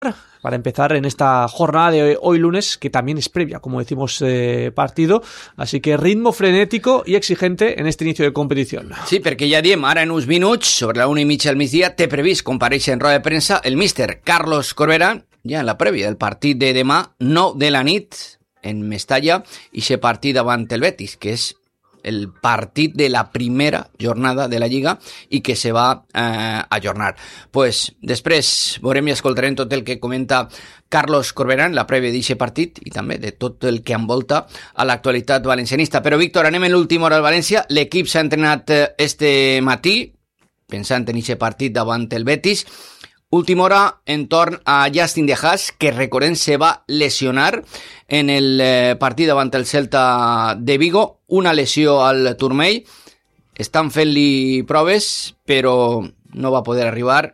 para empezar en esta jornada de hoy lunes, que también es previa, como decimos, partido. Así que ritmo frenético i exigente en este inicio de competició. Sí, perquè ja diem, ara en uns minuts, sobre la 1:30 al migdia, té previst comparèixer en roda de premsa el míster Carlos Corberán, ja en la prèvia del partit de demà, 9 de la nit, en Mestalla, i aquest partit davant el Betis, que és el partit de la primera jornada de la Lliga i que se va ajornar. Pues després veurem i escoltarem tot el que comenta Carlos Corberán, la prèvia d'aquest partit i també de tot el que envolta a l'actualitat valencianista. Però, Víctor, anem en l'última hora al València. L'equip s'ha entrenat este matí, pensant en aquest partit davant el Betis. Última hora en torn a Justin De Haas, que recordem se va lesionar en el partit davant el Celta de Vigo, una lesió al turmell. Estan fent-li proves, però no va poder arribar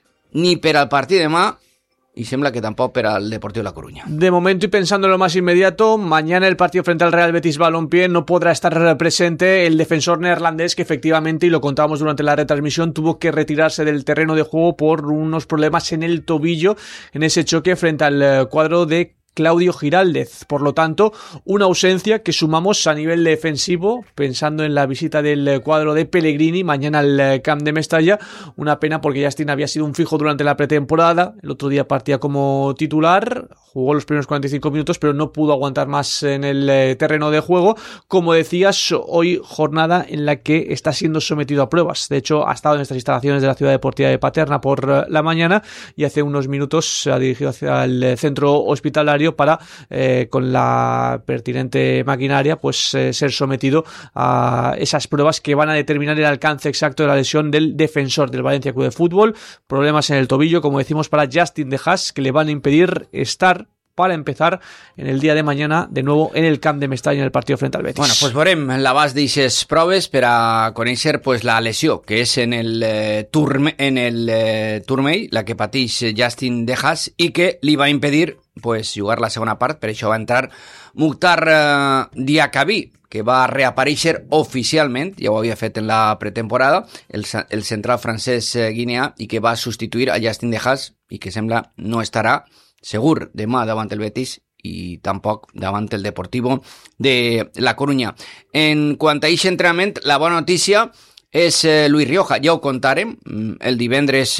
ni per al partit demà y sembla que tampoco para el Deportivo La Coruña. De momento y pensando en lo más inmediato, mañana el partido frente al Real Betis Balompié no podrá estar presente el defensor neerlandés que efectivamente, y lo contábamos durante la retransmisión, tuvo que retirarse del terreno de juego por unos problemas en el tobillo en ese choque frente al cuadro de Claudio Giraldez. Por lo tanto, una ausencia que sumamos a nivel defensivo, pensando en la visita del cuadro de Pellegrini mañana al Camp de Mestalla. Una pena porque Justin había sido un fijo durante la pretemporada. El otro día partía como titular, jugó los primeros 45 minutos, pero no pudo aguantar más en el terreno de juego. Como decías, hoy jornada en la que está siendo sometido a pruebas. De hecho, ha estado en estas instalaciones de la Ciudad Deportiva de Paterna por la mañana y hace unos minutos se ha dirigido hacia el centro hospitalario para, con la pertinente maquinaria, pues ser sometido a esas pruebas que van a determinar el alcance exacto de la lesión del defensor del Valencia Club de Fútbol. Problemas en el tobillo, como decimos, para Justin De Haas, que le van a impedir estar para empezar en el día de mañana de nuevo en el Camp de Mestalla en el partido frente al Betis. Bueno, pues veurem l'abast d'aquestes proves per a conèixer pues, la lesió que és en el turmell, la que pateix Justin De Haas i que li va impedir pues, jugar la segona part. Per això va entrar Mukhtar Diakhaby, que va reaparèixer oficialment, ja ho havia fet en la pretemporada, el central francès guineà, i que va substituir a Justin De Haas i que sembla no estarà segur demà davant el Betis i tampoc davant el Deportivo de La Coruña. En quant a aquest entrenament, la bona notícia és Luis Rioja. Ja ho contàrem el divendres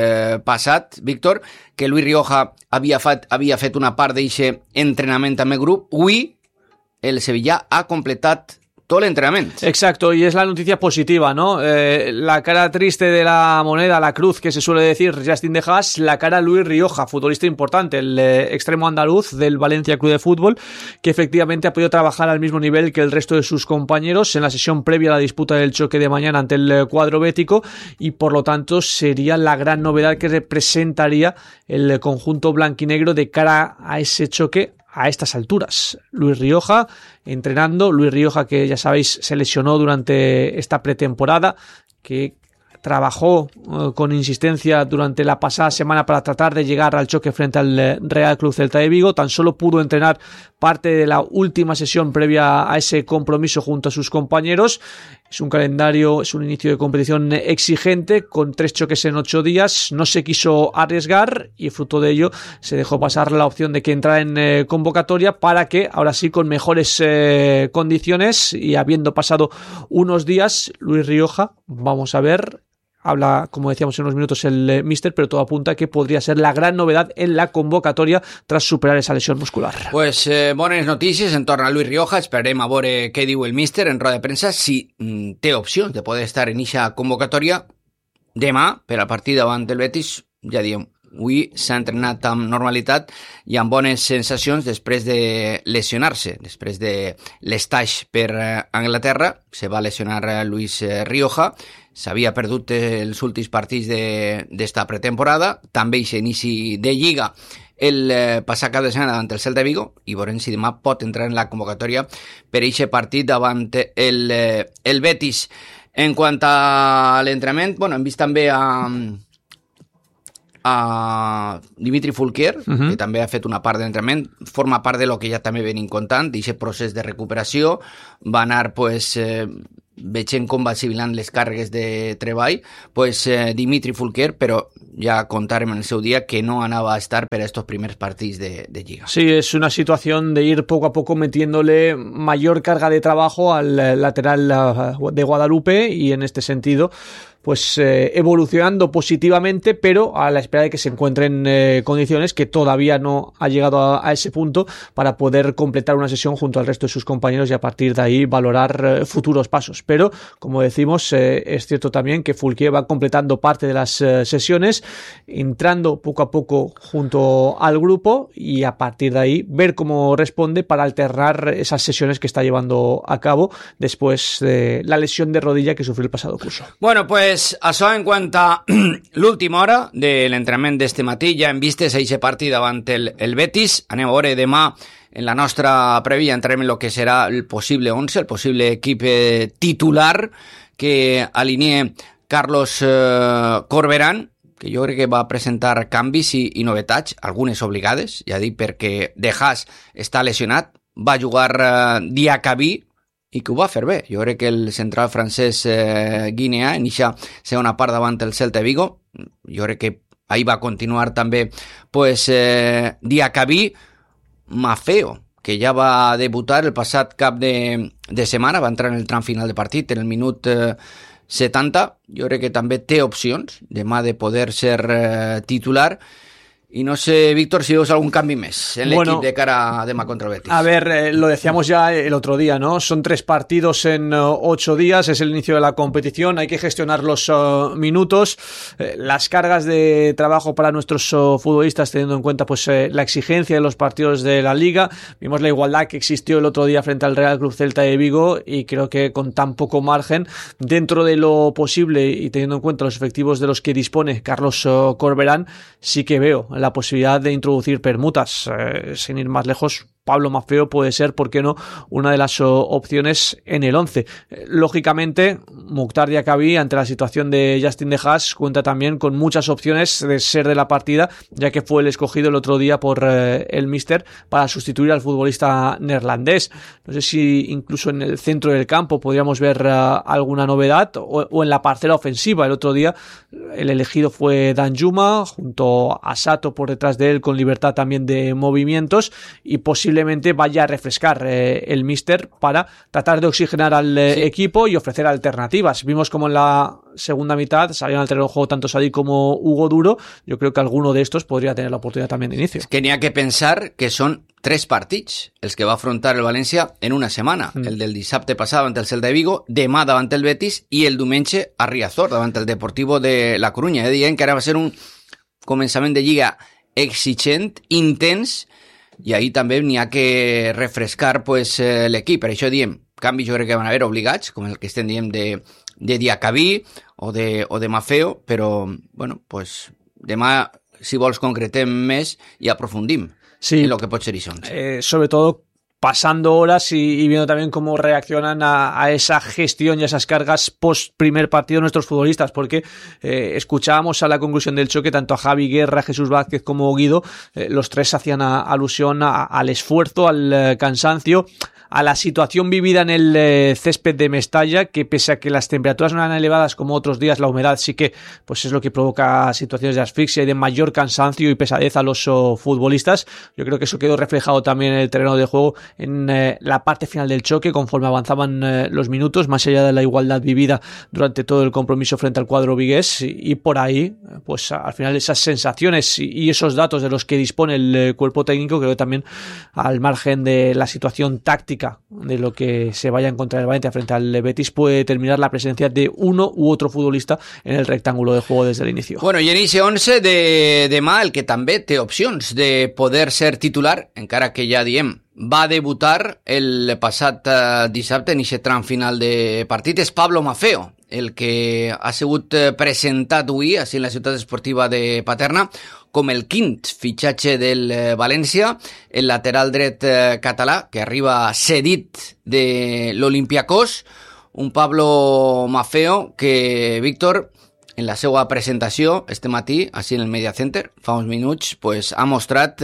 passat, Víctor, que Luis Rioja havia fet una part d'aquest entrenament amb el grup. Avui el Sevilla ha completat todo el entrenamiento. Exacto, y es la noticia positiva, ¿no? La cara triste de la moneda, la cruz que se suele decir Justin De Haas, la cara Luis Rioja, futbolista importante, el extremo andaluz del Valencia Club de Fútbol, que efectivamente ha podido trabajar al mismo nivel que el resto de sus compañeros en la sesión previa a la disputa del choque de mañana ante el cuadro bético, y por lo tanto sería la gran novedad que representaría el conjunto blanquinegro de cara a ese choque a estas alturas. Luis Rioja entrenando, Luis Rioja que ya sabéis se lesionó durante esta pretemporada, que trabajó con insistencia durante la pasada semana para tratar de llegar al choque frente al Real Club Celta de Vigo. Tan solo pudo entrenar parte de la última sesión previa a ese compromiso junto a sus compañeros. Es un calendario, es un inicio de competición exigente con 3 choques en 8 días. No se quiso arriesgar y fruto de ello se dejó pasar la opción de que entrara en convocatoria para que ahora sí con mejores condiciones y habiendo pasado unos días, Luis Rioja, vamos a ver. Habla, como decíamos en unos minutos, el míster, pero todo apunta a que podría ser la gran novedad en la convocatoria tras superar esa lesión muscular. Pues bones notícies en torno a Luis Rioja. Esperem a veure què diu el míster en roda de premsa, si té opcions de poder estar en eixa convocatòria demà per al partit davant del Betis. Ja diem, avui s'ha entrenat amb normalitat i amb bones sensacions després de lesionar-se, després de l'estage per Anglaterra. Se va lesionar Luis Rioja, s'havia perdut els últims partits d'esta pretemporada, també aquest inici de Lliga el passat cap de setmana davant el Celta de Vigo, i veurem si demà pot entrar en la convocatòria per aquest partit davant el Betis. En quant a l'entrenament, bueno, hem vist també a a Dimitri Foulquier, que també ha fet una part de l'entrenament, forma part de lo que ja també venim contant, d'aquest procés de recuperació, va anar pues, veient com va assimilant les càrregues de treball, pues, Dimitri Foulquier, però ja contarem en el seu dia que no anava a estar per a estos primers partits de Lliga. Sí, es una situación de ir poco a poco metiéndole mayor carga de trabajo al lateral de Guadalupe y en este sentido pues evolucionando positivamente, pero a la espera de que se encuentren condiciones, que todavía no ha llegado a ese punto para poder completar una sesión junto al resto de sus compañeros y a partir de ahí valorar futuros pasos. Pero, como decimos, es cierto también que Foulquier va completando parte de las sesiones, entrando poco a poco junto al grupo y a partir de ahí ver cómo responde para alternar esas sesiones que está llevando a cabo después de la lesión de rodilla que sufrió el pasado curso. Bueno, pues això en quant a l'última hora de l'entrenament d'este matí, ja hem vistes aquest partit davant el Betis. Anem a veure demà en la nostra prèvia, entrem en el que serà el possible 11, el possible equip titular que alinee Carlos Corberán, que jo crec que va presentar canvis i novetats, algunes obligades, ja dic perquè De Haas està lesionat, va jugar Diacabí, i que ho va fer bé. Jo crec que el central francès Guinea en eixa segona part davant el Celta de Vigo, jo crec que ahí va continuar també pues, Diacabí, Maffeo, que ja va debutar el passat cap de setmana, va entrar en el tram final de partit en el minut 70, jo crec que també té opcions demà de poder ser titular. Y no sé, Víctor, si veus algún cambio más en el equipo de cara a demà contra el Betis. A ver, lo decíamos ya el otro día, ¿no? Son 3 partidos en 8 días, es el inicio de la competición, hay que gestionar los minutos, las cargas de trabajo para nuestros futbolistas, teniendo en cuenta pues la exigencia de los partidos de la Liga. Vimos la igualdad que existió el otro día frente al Real Club Celta de Vigo y creo que con tan poco margen, dentro de lo posible y teniendo en cuenta los efectivos de los que dispone Carlos Corberán, sí que veo la posibilidad de introducir permutas. Sin ir más lejos, Pablo Maffeo puede ser, ¿por qué no?, una de las opciones en el 11. Lógicamente, Mukhtar Diacabí, ante la situación de Justin De Haas, cuenta también con muchas opciones de ser de la partida, ya que fue el escogido el otro día por el míster para sustituir al futbolista neerlandés. No sé si incluso en el centro del campo podríamos ver alguna novedad o en la parcela ofensiva. El otro día el elegido fue Danjuma, junto a Sato por detrás de él, con libertad también de movimientos, y posiblemente vaya a refrescar el míster para tratar de oxigenar al equipo y ofrecer alternativas. Vimos como en la segunda mitad salieron al terreno de juego tanto Sadik como Hugo Duro. Yo creo que alguno de estos podría tener la oportunidad también de inicio. Es que n'hi ha que pensar que són 3 partits els que va afrontar el València en una setmana. El del dissabte passat davant el Celta de Vigo, demà davant el Betis i el diumenge a Riazor davant el Deportivo de la Coruña. Dient que ara va ser un començament de lliga exigent, intens, i ahir també n'hi ha que refrescar pues, l'equip. Per això diem, canvis jo crec que van haver obligats, com el que estem dient de Diacabí o de Maffeo, però bueno, pues, demà, si vols, concretem més i aprofundim en lo que pot ser això. Sobre todo pasando horas y viendo también cómo reaccionan a esa gestión y a esas cargas post primer partido nuestros futbolistas, porque escuchábamos a la conclusión del choque tanto a Javi Guerra, Jesús Vázquez como Guido, los tres hacían alusión al esfuerzo, al cansancio, a la situación vivida en el césped de Mestalla, que pese a que las temperaturas no eran elevadas como otros días, la humedad sí que pues es lo que provoca situaciones de asfixia y de mayor cansancio y pesadez a los futbolistas. Yo creo que eso quedó reflejado también en el terreno de juego en la parte final del choque, conforme avanzaban los minutos, más allá de la igualdad vivida durante todo el compromiso frente al cuadro vigués, y por ahí pues al final esas sensaciones y esos datos de los que dispone el cuerpo técnico, creo que también al margen de la situación táctica de lo que se vaya a encontrar el Valencia frente al Betis, puede determinar la presencia de uno u otro futbolista en el rectángulo de juego desde el inicio. Bueno, i en ese 11 de demà, el que també té opcions de poder ser titular, encara que ja diem, va debutar el passat dissabte en aquest tram final de partit, és Pablo Maffeo, el que ha sigut presentat avui a la ciutat esportiva de Paterna com el quint fitxatge del València, el lateral dret català, que arriba cedit de l'Olympiacos, un Pablo Maffeo que, Víctor, en la seva presentació este matí, així en el Media Center, fa uns minuts, pues, ha mostrat,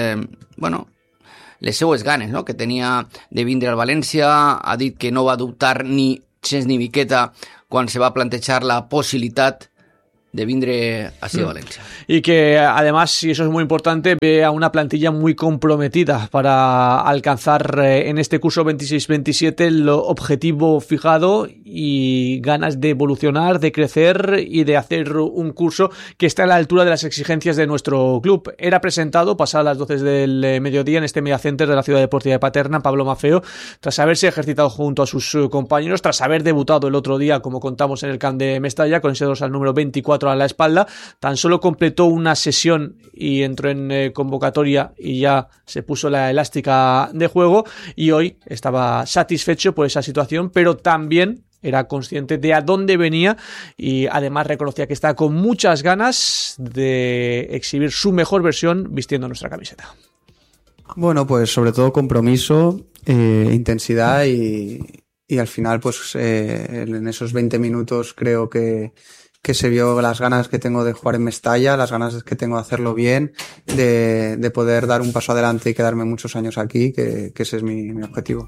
les seues ganes, no?, que tenia de vindre al València. Ha dit que no va dubtar ni gens ni miqueta quan se va plantejar la possibilitat de vindre así a Valencia. Y que además, y eso es muy importante, ve a una plantilla muy comprometida para alcanzar en este curso 26-27 el objetivo fijado y ganas de evolucionar, de crecer y de hacer un curso que está a la altura de las exigencias de nuestro club. Era presentado pasadas las 12 del mediodía en este Media Center de la Ciudad Deportiva de Paterna, Pablo Maffeo, tras haberse ejercitado junto a sus compañeros, tras haber debutado el otro día, como contamos, en el camp de Mestalla, con ese dorsal número 24 a la espalda. Tan solo completó una sesión y entró en convocatoria y ya se puso la elástica de juego, y hoy estaba satisfecho por esa situación, pero también era consciente de a dónde venía y además reconocía que está con muchas ganas de exhibir su mejor versión vistiendo nuestra camiseta. Bueno, pues sobre todo compromiso, intensidad y al final pues en esos 20 minutos creo que se vio las ganas que tengo de jugar en Mestalla, las ganas que tengo de hacerlo bien, de poder dar un paso adelante y quedarme muchos años aquí, que ese es mi objetivo.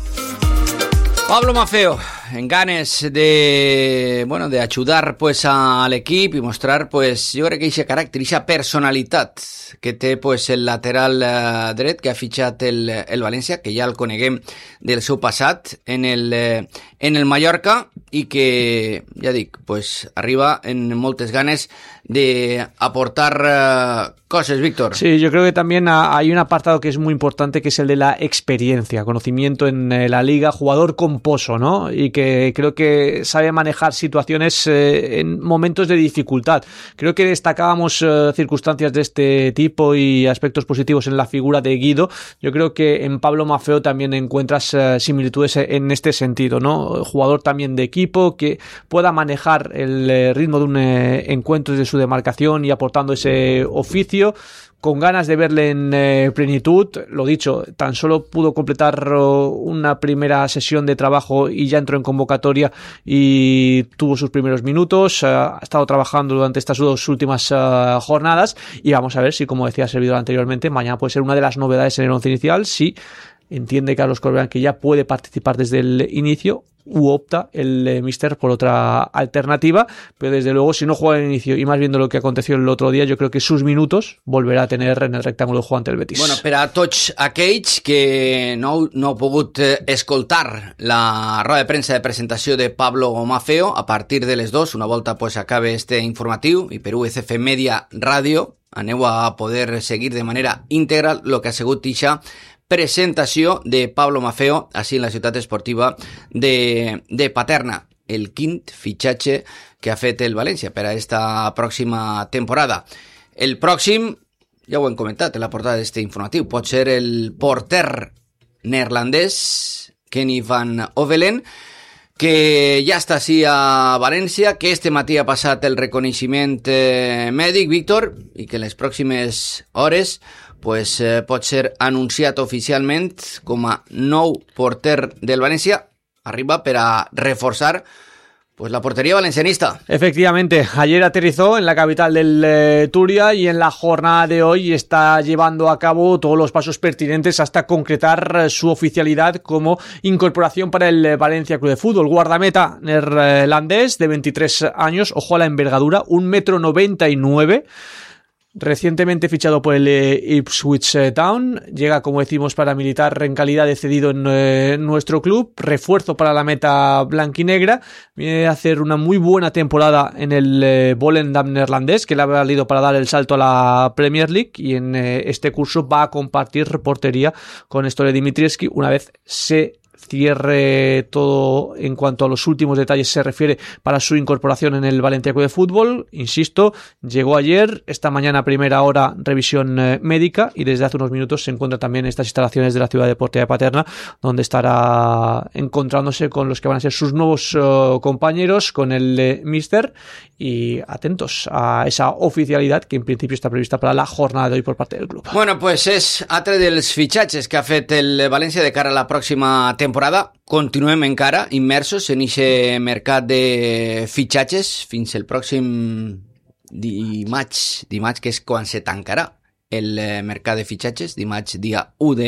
Pablo Maffeo, en ganes de ayudar pues al equip i mostrar pues jo crec que eixa caràcter, eixa personalitat que té pues el lateral dret que ha fitxat el València, que ja el coneguem del seu passat en el Mallorca, i que, ja dic, pues arriba en moltes ganes de aportar cosas, Víctor. Sí, yo creo que también hay un apartado que es muy importante, que es el de la experiencia, conocimiento en la liga, jugador composo, ¿no? Y que creo que sabe manejar situaciones en momentos de dificultad. Creo que destacábamos circunstancias de este tipo y aspectos positivos en la figura de Guido. Yo creo que en Pablo Maffeo también encuentras similitudes en este sentido, ¿no? Jugador también de equipo que pueda manejar el ritmo de un encuentro desde su demarcación y aportando ese oficio, con ganas de verle en plenitud. Lo dicho, tan solo pudo completar una primera sesión de trabajo y ya entró en convocatoria y tuvo sus primeros minutos. Ha estado trabajando durante estas 2 últimas jornadas y vamos a ver si, como decía el servidor anteriormente, mañana puede ser una de las novedades en el once inicial, si entiende Carlos Corberán que ya puede participar desde el inicio, u opta el míster por otra alternativa, pero desde luego si no juega en el inicio y más viendo lo que aconteció el otro día, yo creo que sus minutos volverá a tener en el rectángulo de juego ante el Betis. Bueno, per a tots aquells que no heu pogut escoltar la roda de premsa de presentació de Pablo Maffeo, a partir de les 2, una volta pues acabe este informatiu, i per UCF Media Ràdio aneu a poder seguir de manera íntegra lo que ha sigut ixa presentació de Pablo Maffeo així en la ciutat esportiva de Paterna, el quint fitxatge que ha fet el València per a esta pròxima temporada. El pròxim, ja ho hem comentat en la portada d'este informatiu, pot ser el porter neerlandès Kenny van Ovelen, que ja està així a València, que este matí ha passat el reconeixement mèdic, Víctor, i que en les pròximes hores pues pot ser anunciat oficialment com a nou porter del València. Arriba per a reforzar pues la portería valencianista. Efectivamente, ayer aterrizó en la capital del Turia y en la jornada de hoy está llevando a cabo todos los pasos pertinentes hasta concretar su oficialidad como incorporación para el Valencia Club de Fútbol. Guardameta neerlandés de 23 años, ojo a la envergadura, 1,99 m. Recientemente fichado por el Ipswich Town, llega, como decimos, para militar en calidad de cedido en nuestro club, refuerzo para la meta blanquinegra, viene a hacer una muy buena temporada en el Volendam neerlandés, que le ha valido para dar el salto a la Premier League, y en este curso va a compartir portería con Stole Dimitrievski una vez se cierre todo en cuanto a los últimos detalles se refiere para su incorporación en el Valencia Club de Fútbol. Insisto, llegó ayer, esta mañana a primera hora revisión médica, y desde hace unos minutos se encuentra también en estas instalaciones de la Ciudad Deportiva de Paterna, donde estará encontrándose con los que van a ser sus nuevos compañeros, con el míster, y atentos a esa oficialidad que en principio está prevista para la jornada de hoy por parte del club. Bueno, pues és altre dels fitxatges que ha fet el València de cara a la pròxima temporada. Continuem encara immersos en aquest mercat de fitxatges fins el pròxim dimarts, que és quan se tancarà el mercat de fitxatges, dimarts dia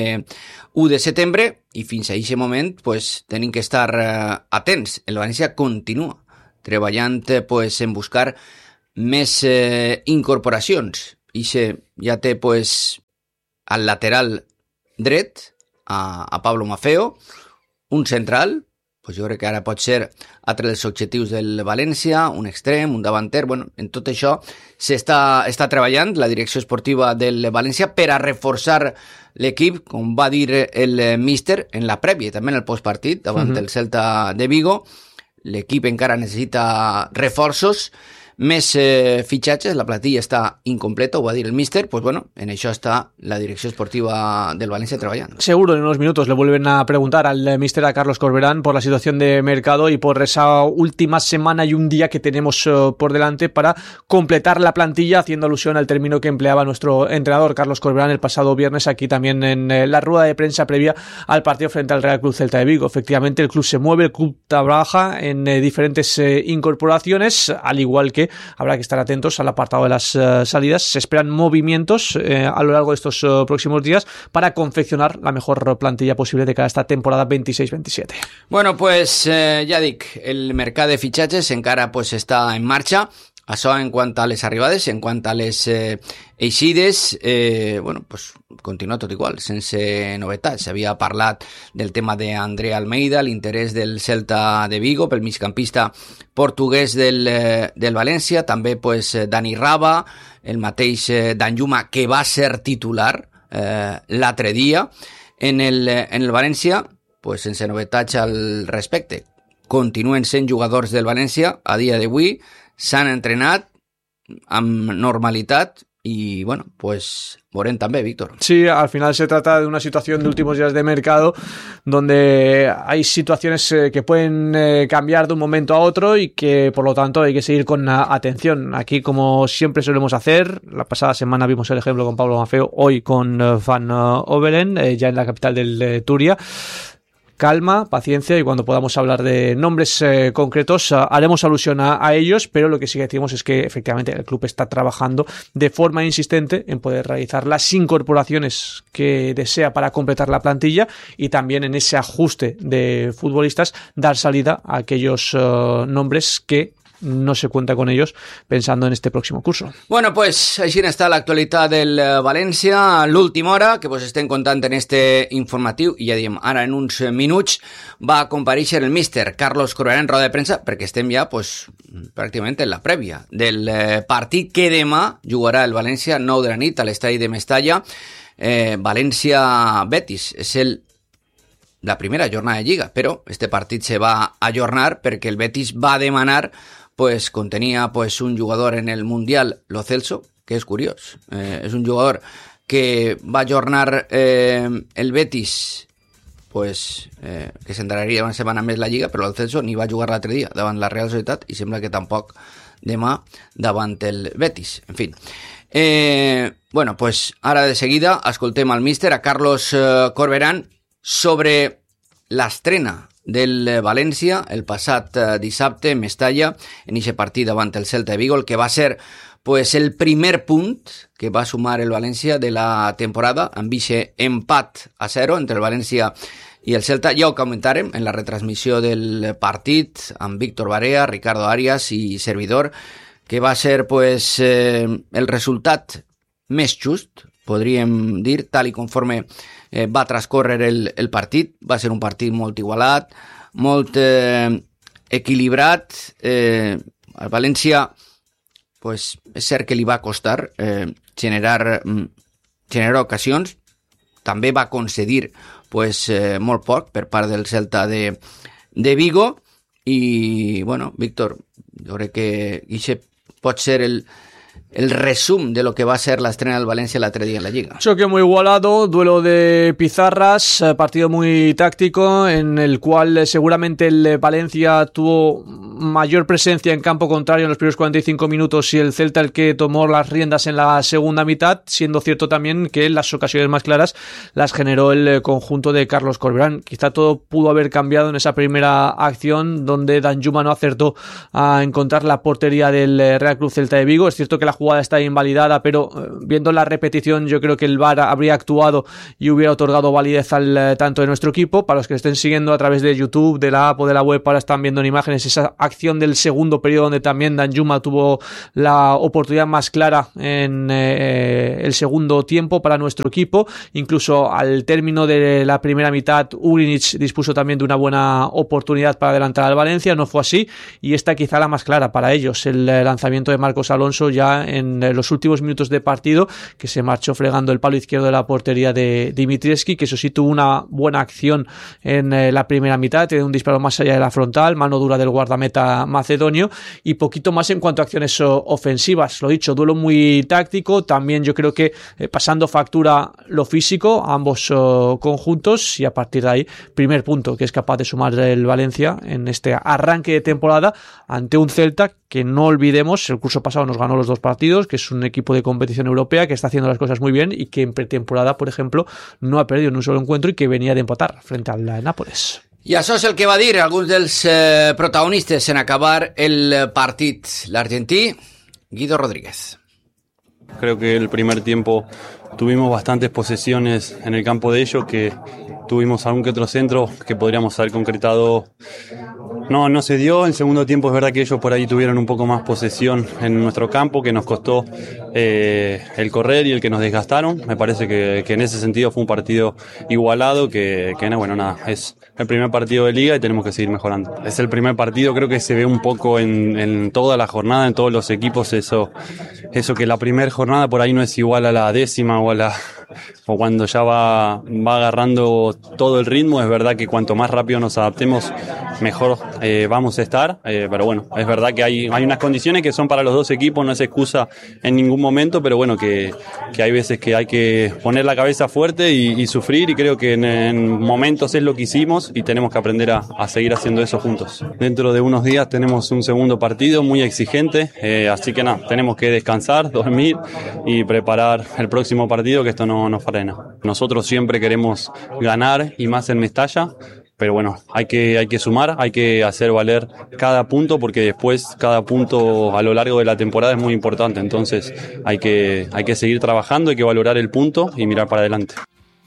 1 de setembre, i fins a aquest moment pues, tenim que estar atents. El València continua treballant pues, en buscar més incorporacions. I ja té pues, al lateral dret a Pablo Maffeo, un central, pues jo crec que ara pot ser altre dels objectius del València, un extrem, un davanter, bueno, en tot això s'està treballant la direcció esportiva del València per a reforçar l'equip, com va dir el míster en la prèvia, també en el postpartit, davant del Celta de Vigo. L'equip encara necessita reforços, més fitxatges, la plantilla està incompleta, ho va dir el míster, pues bueno, en això está la dirección esportiva del Valencia trabajando. Seguro en unos minutos le vuelven a preguntar al míster, a Carlos Corberán, por la situación de mercado y por esa última semana y un día que tenemos por delante para completar la plantilla, haciendo alusión al término que empleaba nuestro entrenador Carlos Corberán el pasado viernes aquí también en la rueda de prensa previa al partido frente al Real Club Celta de Vigo. Efectivamente, el club se mueve, el club trabaja en diferentes incorporaciones, al igual que habrá que estar atentos al apartado de las salidas. Se esperan movimientos a lo largo de estos próximos días para confeccionar la mejor plantilla posible de cara a esta temporada 26-27. Bueno, pues ja dic, el mercat de fitxatges encara pues, està en marxa. Això en quant a les arribades, en quant a les eixides, bueno, pues continua tot igual, sense novetats. S'havia parlat del tema d'André Almeida, l'interès del Celta de Vigo pel migcampista portuguès del València, també pues, Dani Raba, el mateix Danjuma, que va ser titular l'altre dia en el València, pues sense novetats al respecte. Continuen sent jugadors del València a dia d'avui, s'han entrenat amb normalitat y bueno, pues Morén también, Víctor. Sí, al final se trata de una situación de últimos días de mercado donde hay situaciones que pueden cambiar de un momento a otro y que por lo tanto hay que seguir con atención. Aquí, como siempre solemos hacer, la pasada semana vimos el ejemplo con Pablo Maffeo, hoy con Van Overen, ya en la capital del Turia. Calma, paciencia, y cuando podamos hablar de nombres concretos haremos alusión a ellos, pero lo que sí que decimos es que efectivamente el club está trabajando de forma insistente en poder realizar las incorporaciones que desea para completar la plantilla y también en ese ajuste de futbolistas dar salida a aquellos nombres que no se cuenta con ellos pensando en este próximo curso. Bueno, pues així està l'actualitat del València, l'última hora, que vos estem contant en este informatiu, i ja diem, ara en uns minuts va comparèixer el míster Carlos Corberán en roda de premsa, perquè estem ja pues, pràcticament en la prèvia del partit que demà jugarà el València 9 de la nit a l'estadi de Mestalla. València-Betis és la primera jornada de Lliga, però este partit se va ajornar perquè el Betis va demanar pues contenía pues un jugador en el Mundial, Lo Celso, que es curiós. Es un jugador que va ajornar el Betis, pues que s'entraria una setmana més la Lliga, però Lo Celso ni va jugar l'altre dia davant la Real Societat i sembla que tampoc demà davant el Betis. En fin. Bueno, pues ara de seguida escoltem al míster, a Carlos Corberán, sobre l'estrena del València el passat dissabte en Mestalla, en aquest partit davant el Celta de Vigo, el que va ser pues, el primer punt que va sumar el València de la temporada amb aquest empat a 0 entre el València i el Celta. Ja ho comentarem en la retransmissió del partit amb Víctor Barea, Ricardo Arias i servidor, que va ser pues, el resultat més just, podríem dir, tal i conforme va transcórrer el partit. Va ser un partit molt igualat, molt equilibrat. Al València pues, és cert que li va costar generar ocasions. També va concedir pues, molt poc per part del Celta de Vigo. I, bueno, Víctor, jo crec que aquest pot ser el resumen de lo que va a ser la estrena del Valencia el otro día en la Liga. Choque muy igualado, duelo de pizarras, partido muy táctico en el cual seguramente el Valencia tuvo mayor presencia en campo contrario en los primeros 45 minutos y el Celta el que tomó las riendas en la segunda mitad, siendo cierto también que las ocasiones más claras las generó el conjunto de Carlos Corberán. Quizá todo pudo haber cambiado en esa primera acción donde Danjuma no acertó a encontrar la portería del Real Club Celta de Vigo. Es cierto que la jugada está invalidada, pero viendo la repetición yo creo que el VAR habría actuado y hubiera otorgado validez al tanto de nuestro equipo. Para los que estén siguiendo a través de YouTube, de la app o de la web, ahora están viendo en imágenes esa acción del segundo periodo donde también Danjuma tuvo la oportunidad más clara en el segundo tiempo para nuestro equipo. Incluso al término de la primera mitad Urinic dispuso también de una buena oportunidad para adelantar al Valencia, no fue así, y esta quizá la más clara para ellos, el lanzamiento de Marcos Alonso ya en los últimos minutos de partido, que se marchó fregando el palo izquierdo de la portería de Dimitrievski, que eso sí tuvo una buena acción en la primera mitad, tiene un disparo más allá de la frontal, mano dura del guardameta macedonio, y poquito más en cuanto a acciones ofensivas. Lo dicho, duelo muy táctico, también yo creo que pasando factura lo físico a ambos conjuntos, y a partir de ahí primer punto que es capaz de sumar el Valencia en este arranque de temporada ante un Celta que, no olvidemos, el curso pasado nos ganó los 2 partidos, que es un equipo de competición europea que está haciendo las cosas muy bien y que en pretemporada, por ejemplo, no ha perdido en un solo encuentro y que venía de empatar frente al Nápoles. I això és el que va dir alguns dels protagonistes en acabar el partit. L'argentí, Guido Rodríguez. Creo que el primer tiempo tuvimos bastantes posesiones en el campo de ellos, que tuvimos algún que otro centro que podríamos haber concretado. No se dio. El segundo tiempo es verdad que ellos por ahí tuvieron un poco más posesión en nuestro campo, que nos costó el correr y el que nos desgastaron. Me parece que en ese sentido fue un partido igualado, que bueno, nada, es el primer partido de liga y tenemos que seguir mejorando. Es el primer partido, creo que se ve un poco en toda la jornada, en todos los equipos, eso que la primera jornada por ahí no es igual a la décima o cuando ya va agarrando todo el ritmo. Es verdad que cuanto más rápido nos adaptemos, mejor vamos a estar, pero bueno, es verdad que hay unas condiciones que son para los dos equipos, no es excusa en ningún momento, pero bueno, que hay veces que hay que poner la cabeza fuerte y sufrir, y creo que en momentos es lo que hicimos y tenemos que aprender a seguir haciendo eso juntos. Dentro de unos días tenemos un segundo partido muy exigente, así que nada, tenemos que descansar, dormir y preparar el próximo partido, que esto no frena. Nosotros siempre queremos ganar, y más en Mestalla, pero bueno, hay que sumar, hay que hacer valer cada punto, porque después cada punto a lo largo de la temporada es muy importante. Entonces hay que seguir trabajando, hay que valorar el punto y mirar para adelante.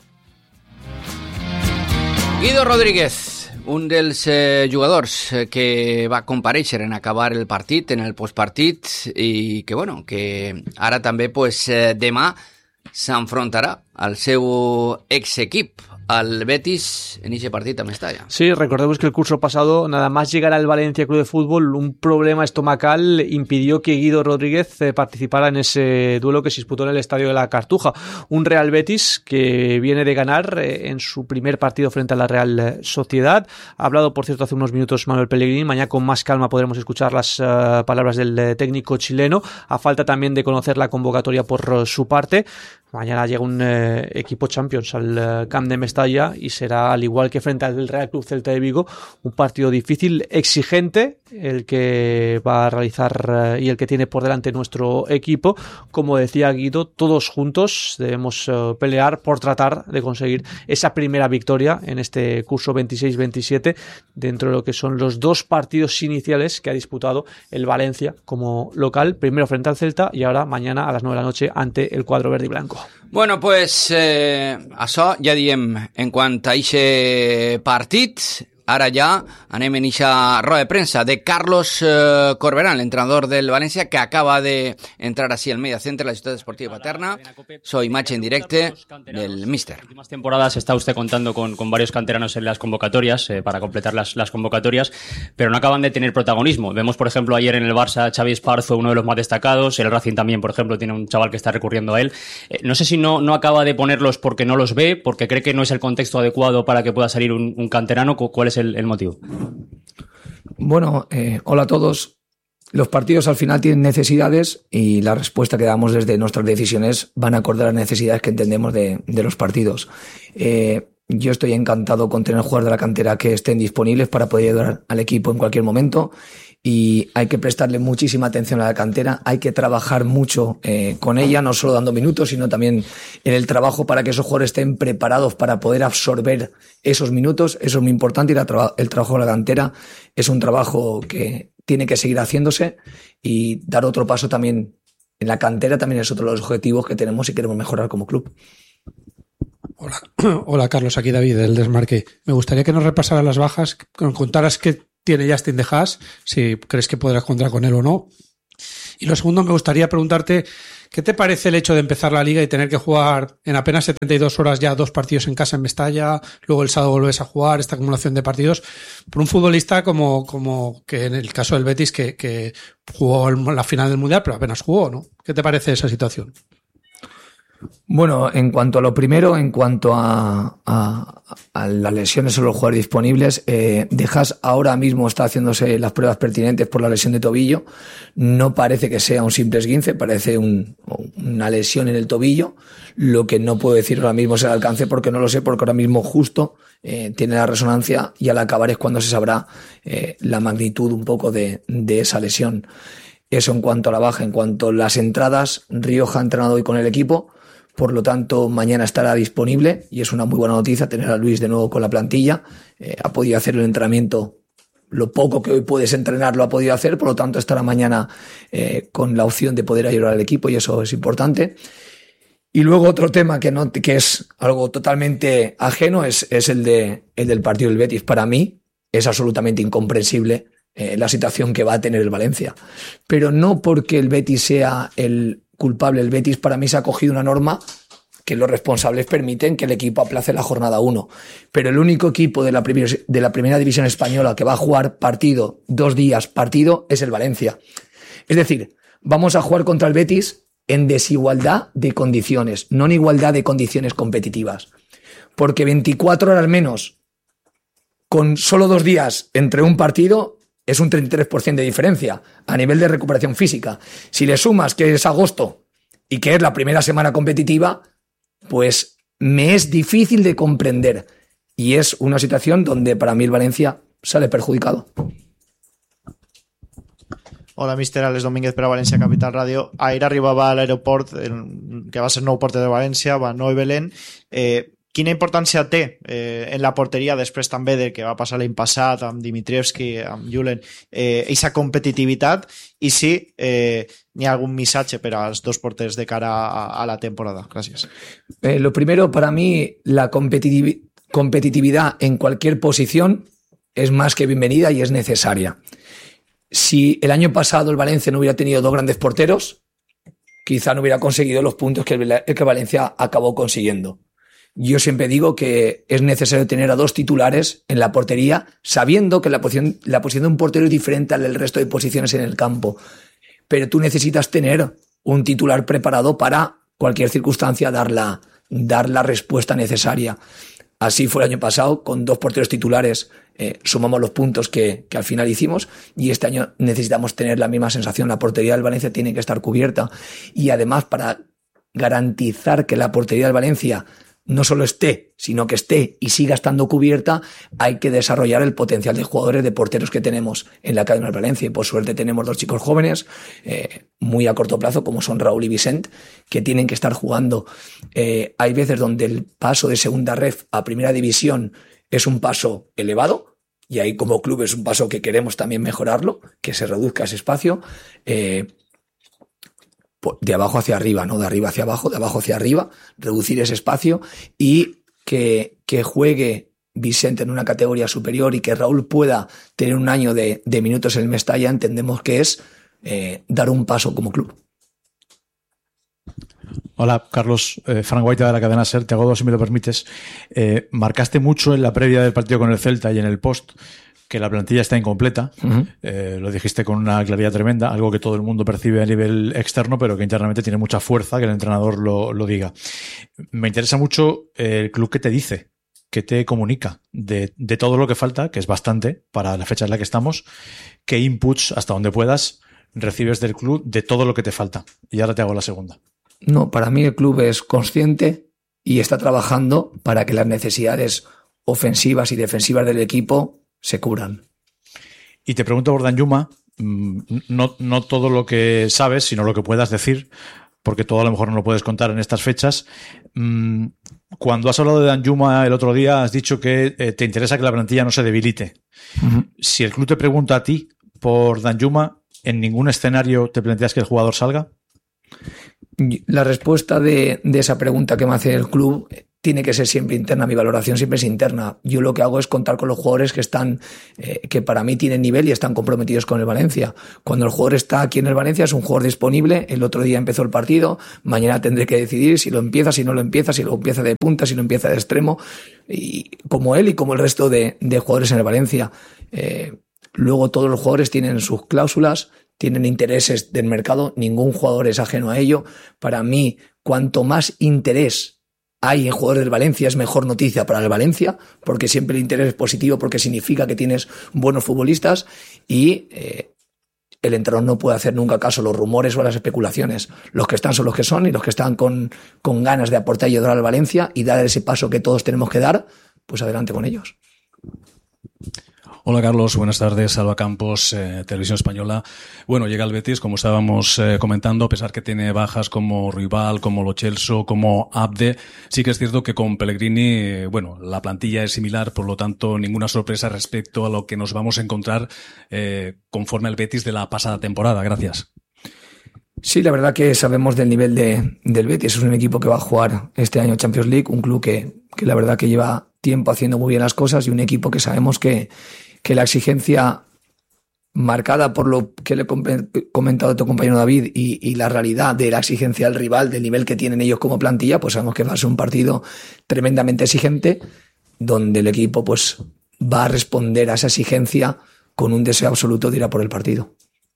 Guido Rodríguez, un dels jugadors que va comparèixer en acabar el partit, en el postpartit, i que, bueno, que ara també, pues, demà s'enfrontarà al seu exequip, al Betis, en ese partido a Mestalla. Sí, recordemos que el curso pasado, nada más llegar al Valencia Club de Fútbol, un problema estomacal impidió que Guido Rodríguez participara en ese duelo que se disputó en el Estadio de la Cartuja. Un Real Betis que viene de ganar en su primer partido frente a la Real Sociedad. Ha hablado, por cierto, hace unos minutos Manuel Pellegrini. Mañana con más calma podremos escuchar las palabras del técnico chileno. A falta también de conocer la convocatoria por su parte. Mañana llega un equipo Champions al Camp de Mestalla y será, al igual que frente al Real Club Celta de Vigo, un partido difícil, exigente, el que va a realizar y el que tiene por delante nuestro equipo. Como decía Guido, todos juntos debemos pelear por tratar de conseguir esa primera victoria en este curso 26-27 dentro de lo que son los dos partidos iniciales que ha disputado el Valencia como local, primero frente al Celta y ahora mañana a las 9 de la noche ante el cuadro verde y blanco. Bueno, pues això ja diem en quant a aquest partit. Ara ja anem en eixa roda de premsa de Carlos Corberán, l'entrenador del Valencia, que acaba de entrar así al media center de la Ciutat Esportiva Paterna. Soy imagen en directe del míster. En las últimas temporadas está usted contando con varios canteranos en las convocatorias para completar las convocatorias, pero no acaban de tener protagonismo. Vemos, por ejemplo, ayer en el Barça Xavi Esparzo, uno de los más destacados. El Racing también, por ejemplo, tiene un chaval que está recurriendo a él. No sé si no acaba de ponerlos porque no los ve, porque cree que no es el contexto adecuado para que pueda salir un canterano. ¿Cuál es el motivo? Bueno, hola a todos. los partidos al final tienen necesidades y la respuesta que damos desde nuestras decisiones van acorde a las necesidades que entendemos de los partidos. Yo estoy encantado con tener jugadores de la cantera que estén disponibles para poder ayudar al equipo en cualquier momento, y hay que prestarle muchísima atención a la cantera, hay que trabajar mucho con ella, no solo dando minutos, sino también en el trabajo para que esos jugadores estén preparados para poder absorber esos minutos. Eso es muy importante, y el trabajo de la cantera es un trabajo que tiene que seguir haciéndose, y dar otro paso también en la cantera también es otro de los objetivos que tenemos y queremos mejorar como club. Hola Carlos, aquí David del Desmarque. Me gustaría que nos repasaras las bajas, que nos contaras qué tiene Justin de Haas, si crees que podrás contar con él o no. Y lo segundo, me gustaría preguntarte, ¿qué te parece el hecho de empezar la liga y tener que jugar en apenas 72 horas ya 2 partidos en casa en Mestalla, luego el sábado volvés a jugar, esta acumulación de partidos, por un futbolista como que en el caso del Betis, que jugó la final del Mundial, pero apenas jugó, ¿no? ¿Qué te parece esa situación? Bueno, en cuanto a lo primero, en cuanto a las lesiones o los jugadores disponibles, De Haas ahora mismo está haciéndose las pruebas pertinentes por la lesión de tobillo. No parece que sea un simple esguince, parece una lesión en el tobillo. Lo que no puedo decir ahora mismo es el alcance, porque no lo sé, porque ahora mismo justo tiene la resonancia, y al acabar es cuando se sabrá la magnitud un poco de esa lesión. Eso en cuanto a la baja. En cuanto a las entradas, Rioja ha entrenado hoy con el equipo. Por lo tanto, mañana estará disponible, y es una muy buena noticia tener a Luis de nuevo con la plantilla. Ha podido hacer el entrenamiento, lo poco que hoy puedes entrenar lo ha podido hacer, por lo tanto estará mañana con la opción de poder ayudar al equipo, y eso es importante. Y luego otro tema que es algo totalmente ajeno es el del partido del Betis. Para mí es absolutamente incomprensible la situación que va a tener el Valencia. Pero no porque el Betis sea el culpable. El Betis para mí se ha cogido una norma que los responsables permiten que el equipo aplace la jornada 1. Pero el único equipo de la primera división española que va a jugar partido, 2 días partido, es el Valencia. Es decir, vamos a jugar contra el Betis en desigualdad de condiciones, no en igualdad de condiciones competitivas. Porque 24 horas menos con solo 2 días entre un partido es un 33% de diferencia a nivel de recuperación física. Si le sumas que es agosto y que es la primera semana competitiva, pues me es difícil de comprender. Y es una situación donde para mí el Valencia sale perjudicado. Hola, míster Alex Domínguez per a València Capital Ràdio. Ahir arribava a l'aeroport, que va ser el nou porter de València, Vanoi Belén. Quina importància té en la porteria, després també del que va passar l'any passat amb Dimitrievski, amb Julen, aquesta competitivitat, i si n'hi ha algun missatge per als 2 porters de cara a la temporada? Gràcies. Lo primero, para mí, la competitividad en cualquier posición es más que bienvenida y es necesaria. Si el año pasado el Valencia no hubiera tenido 2 grandes porteros, quizá no hubiera conseguido los puntos que Valencia acabó consiguiendo. Yo siempre digo que es necesario tener a 2 titulares en la portería, sabiendo que la posición de un portero es diferente al del resto de posiciones en el campo. Pero tú necesitas tener un titular preparado para cualquier circunstancia, dar la respuesta necesaria. Así fue el año pasado, con 2 porteros titulares sumamos los puntos que al final hicimos, y este año necesitamos tener la misma sensación. La portería del Valencia tiene que estar cubierta, y además, para garantizar que la portería del Valencia no solo esté, sino que esté y siga estando cubierta, hay que desarrollar el potencial de jugadores, de porteros que tenemos en la Academia del Valencia. Y por suerte tenemos 2 chicos jóvenes, muy a corto plazo, como son Raúl y Vicent, que tienen que estar jugando. Hay veces donde el paso de segunda ref a primera división es un paso elevado, y ahí como club es un paso que queremos también mejorarlo, que se reduzca ese espacio. De abajo hacia arriba, no de arriba hacia abajo, de abajo hacia arriba, reducir ese espacio, y que juegue Vicente en una categoría superior y que Raúl pueda tener un año de minutos en el Mestalla, entendemos que es dar un paso como club. Hola, Carlos. Frank Guaita de la cadena SER. Te hago 2 si me lo permites. Marcaste mucho en la previa del partido con el Celta y en el post que la plantilla está incompleta. Lo dijiste con una claridad tremenda, algo que todo el mundo percibe a nivel externo, pero que internamente tiene mucha fuerza que el entrenador lo diga. Me interesa mucho el club que te dice, que te comunica de todo lo que falta, que es bastante para la fecha en la que estamos, qué inputs, hasta donde puedas, recibes del club de todo lo que te falta? Y ahora te hago la segunda. No, para mí el club es consciente y está trabajando para que las necesidades ofensivas y defensivas del equipo se cubran. Y te pregunto por Danjuma, no todo lo que sabes, sino lo que puedas decir, porque todo a lo mejor no lo puedes contar en estas fechas. Cuando has hablado de Danjuma el otro día, has dicho que te interesa que la plantilla no se debilite. Uh-huh. Si el club te pregunta a ti por Danjuma, ¿en ningún escenario te planteas que el jugador salga? La respuesta de esa pregunta que me hace el club tiene que ser siempre interna. Mi valoración siempre es interna. Yo lo que hago es contar con los jugadores que están, que para mí tienen nivel y están comprometidos con el Valencia. Cuando el jugador está aquí en el Valencia es un jugador disponible. El otro día empezó el partido. Mañana tendré que decidir si lo empieza, si no lo empieza, si lo empieza de punta, si lo empieza de extremo. Y como él y como el resto de jugadores en el Valencia. Luego todos los jugadores tienen sus cláusulas, tienen intereses del mercado. Ningún jugador es ajeno a ello. Para mí, cuanto más interés hay en jugadores del Valencia, es mejor noticia para el Valencia, porque siempre el interés es positivo, porque significa que tienes buenos futbolistas y el entrenador no puede hacer nunca caso a los rumores o a las especulaciones. Los que están son los que son y los que están con ganas de aportar y ayudar al Valencia y dar ese paso que todos tenemos que dar, pues adelante con ellos. Hola Carlos, buenas tardes, Salva Campos, Televisión Española. Bueno, llega el Betis, como estábamos comentando, a pesar que tiene bajas como Rival, como Lo Celso, como Abde. Sí que es cierto que con Pellegrini, bueno, la plantilla es similar, por lo tanto, ninguna sorpresa respecto a lo que nos vamos a encontrar conforme al Betis de la pasada temporada. Gracias. Sí, la verdad que sabemos del nivel del Betis. Es un equipo que va a jugar este año Champions League, un club que la verdad que lleva tiempo haciendo muy bien las cosas y un equipo que sabemos que la exigencia marcada por lo que le he comentado a tu compañero David y la realidad de la exigencia del rival, del nivel que tienen ellos como plantilla, pues sabemos que va a ser un partido tremendamente exigente, donde el equipo pues va a responder a esa exigencia con un deseo absoluto de ir a por el partido.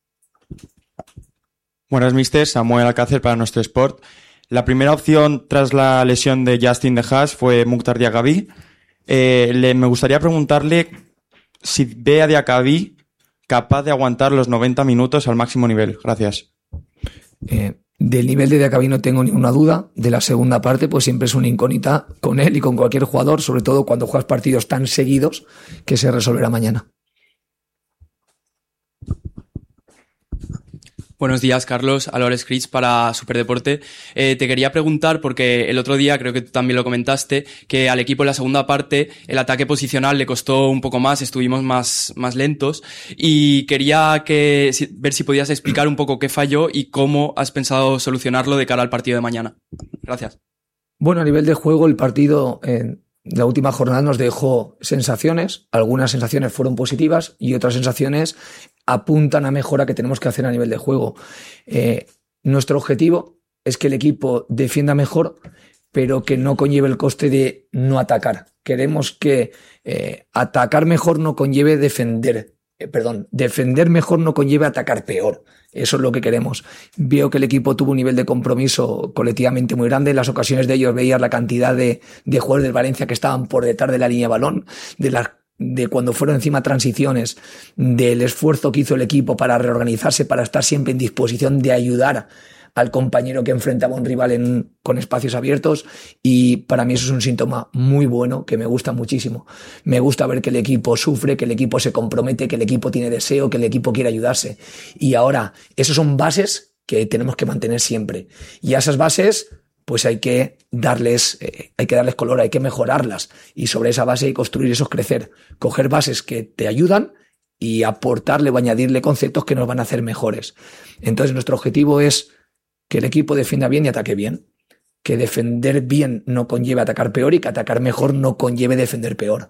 Buenas, mister. Samuel Alcácer para Nuestro Sport. La primera opción tras la lesión de Justin de Haas fue Mukhtar Diakhaby. Me gustaría preguntarle si ve a Diakhaby capaz de aguantar los 90 minutos al máximo nivel. Gracias. Del nivel de Diakhaby no tengo ninguna duda. De la segunda parte, pues siempre es una incógnita con él y con cualquier jugador, sobre todo cuando juegas partidos tan seguidos que se resolverá mañana. Buenos días, Carlos. Álvarez Cris para Superdeporte. Te quería preguntar, porque el otro día, creo que tú también lo comentaste, que al equipo en la segunda parte el ataque posicional le costó un poco más, estuvimos más lentos, y quería ver si podías explicar un poco qué falló y cómo has pensado solucionarlo de cara al partido de mañana. Gracias. Bueno, a nivel de juego, el partido en la última jornada nos dejó sensaciones. Algunas sensaciones fueron positivas y otras sensaciones apuntan a mejora que tenemos que hacer a nivel de juego. Nuestro objetivo es que el equipo defienda mejor, pero que no conlleve el coste de no atacar. Queremos que atacar mejor no conlleve defender. Defender mejor no conlleve atacar peor. Eso es lo que queremos. Veo que el equipo tuvo un nivel de compromiso colectivamente muy grande. En las ocasiones de ellos veías la cantidad de jugadores del Valencia que estaban por detrás de la línea de balón, de cuando fueron encima transiciones, del esfuerzo que hizo el equipo para reorganizarse, para estar siempre en disposición de ayudar al compañero que enfrentaba a un rival con espacios abiertos, y para mí eso es un síntoma muy bueno que me gusta muchísimo. Me gusta ver que el equipo sufre, que el equipo se compromete, que el equipo tiene deseo, que el equipo quiere ayudarse. Y ahora, esas son bases que tenemos que mantener siempre. Y a esas bases pues hay que darles color, hay que mejorarlas, y sobre esa base hay que construir esos crecer, coger bases que te ayudan y aportarle o añadirle conceptos que nos van a hacer mejores. Entonces nuestro objetivo es que el equipo defienda bien y ataque bien, que defender bien no conlleve atacar peor y que atacar mejor no conlleve defender peor.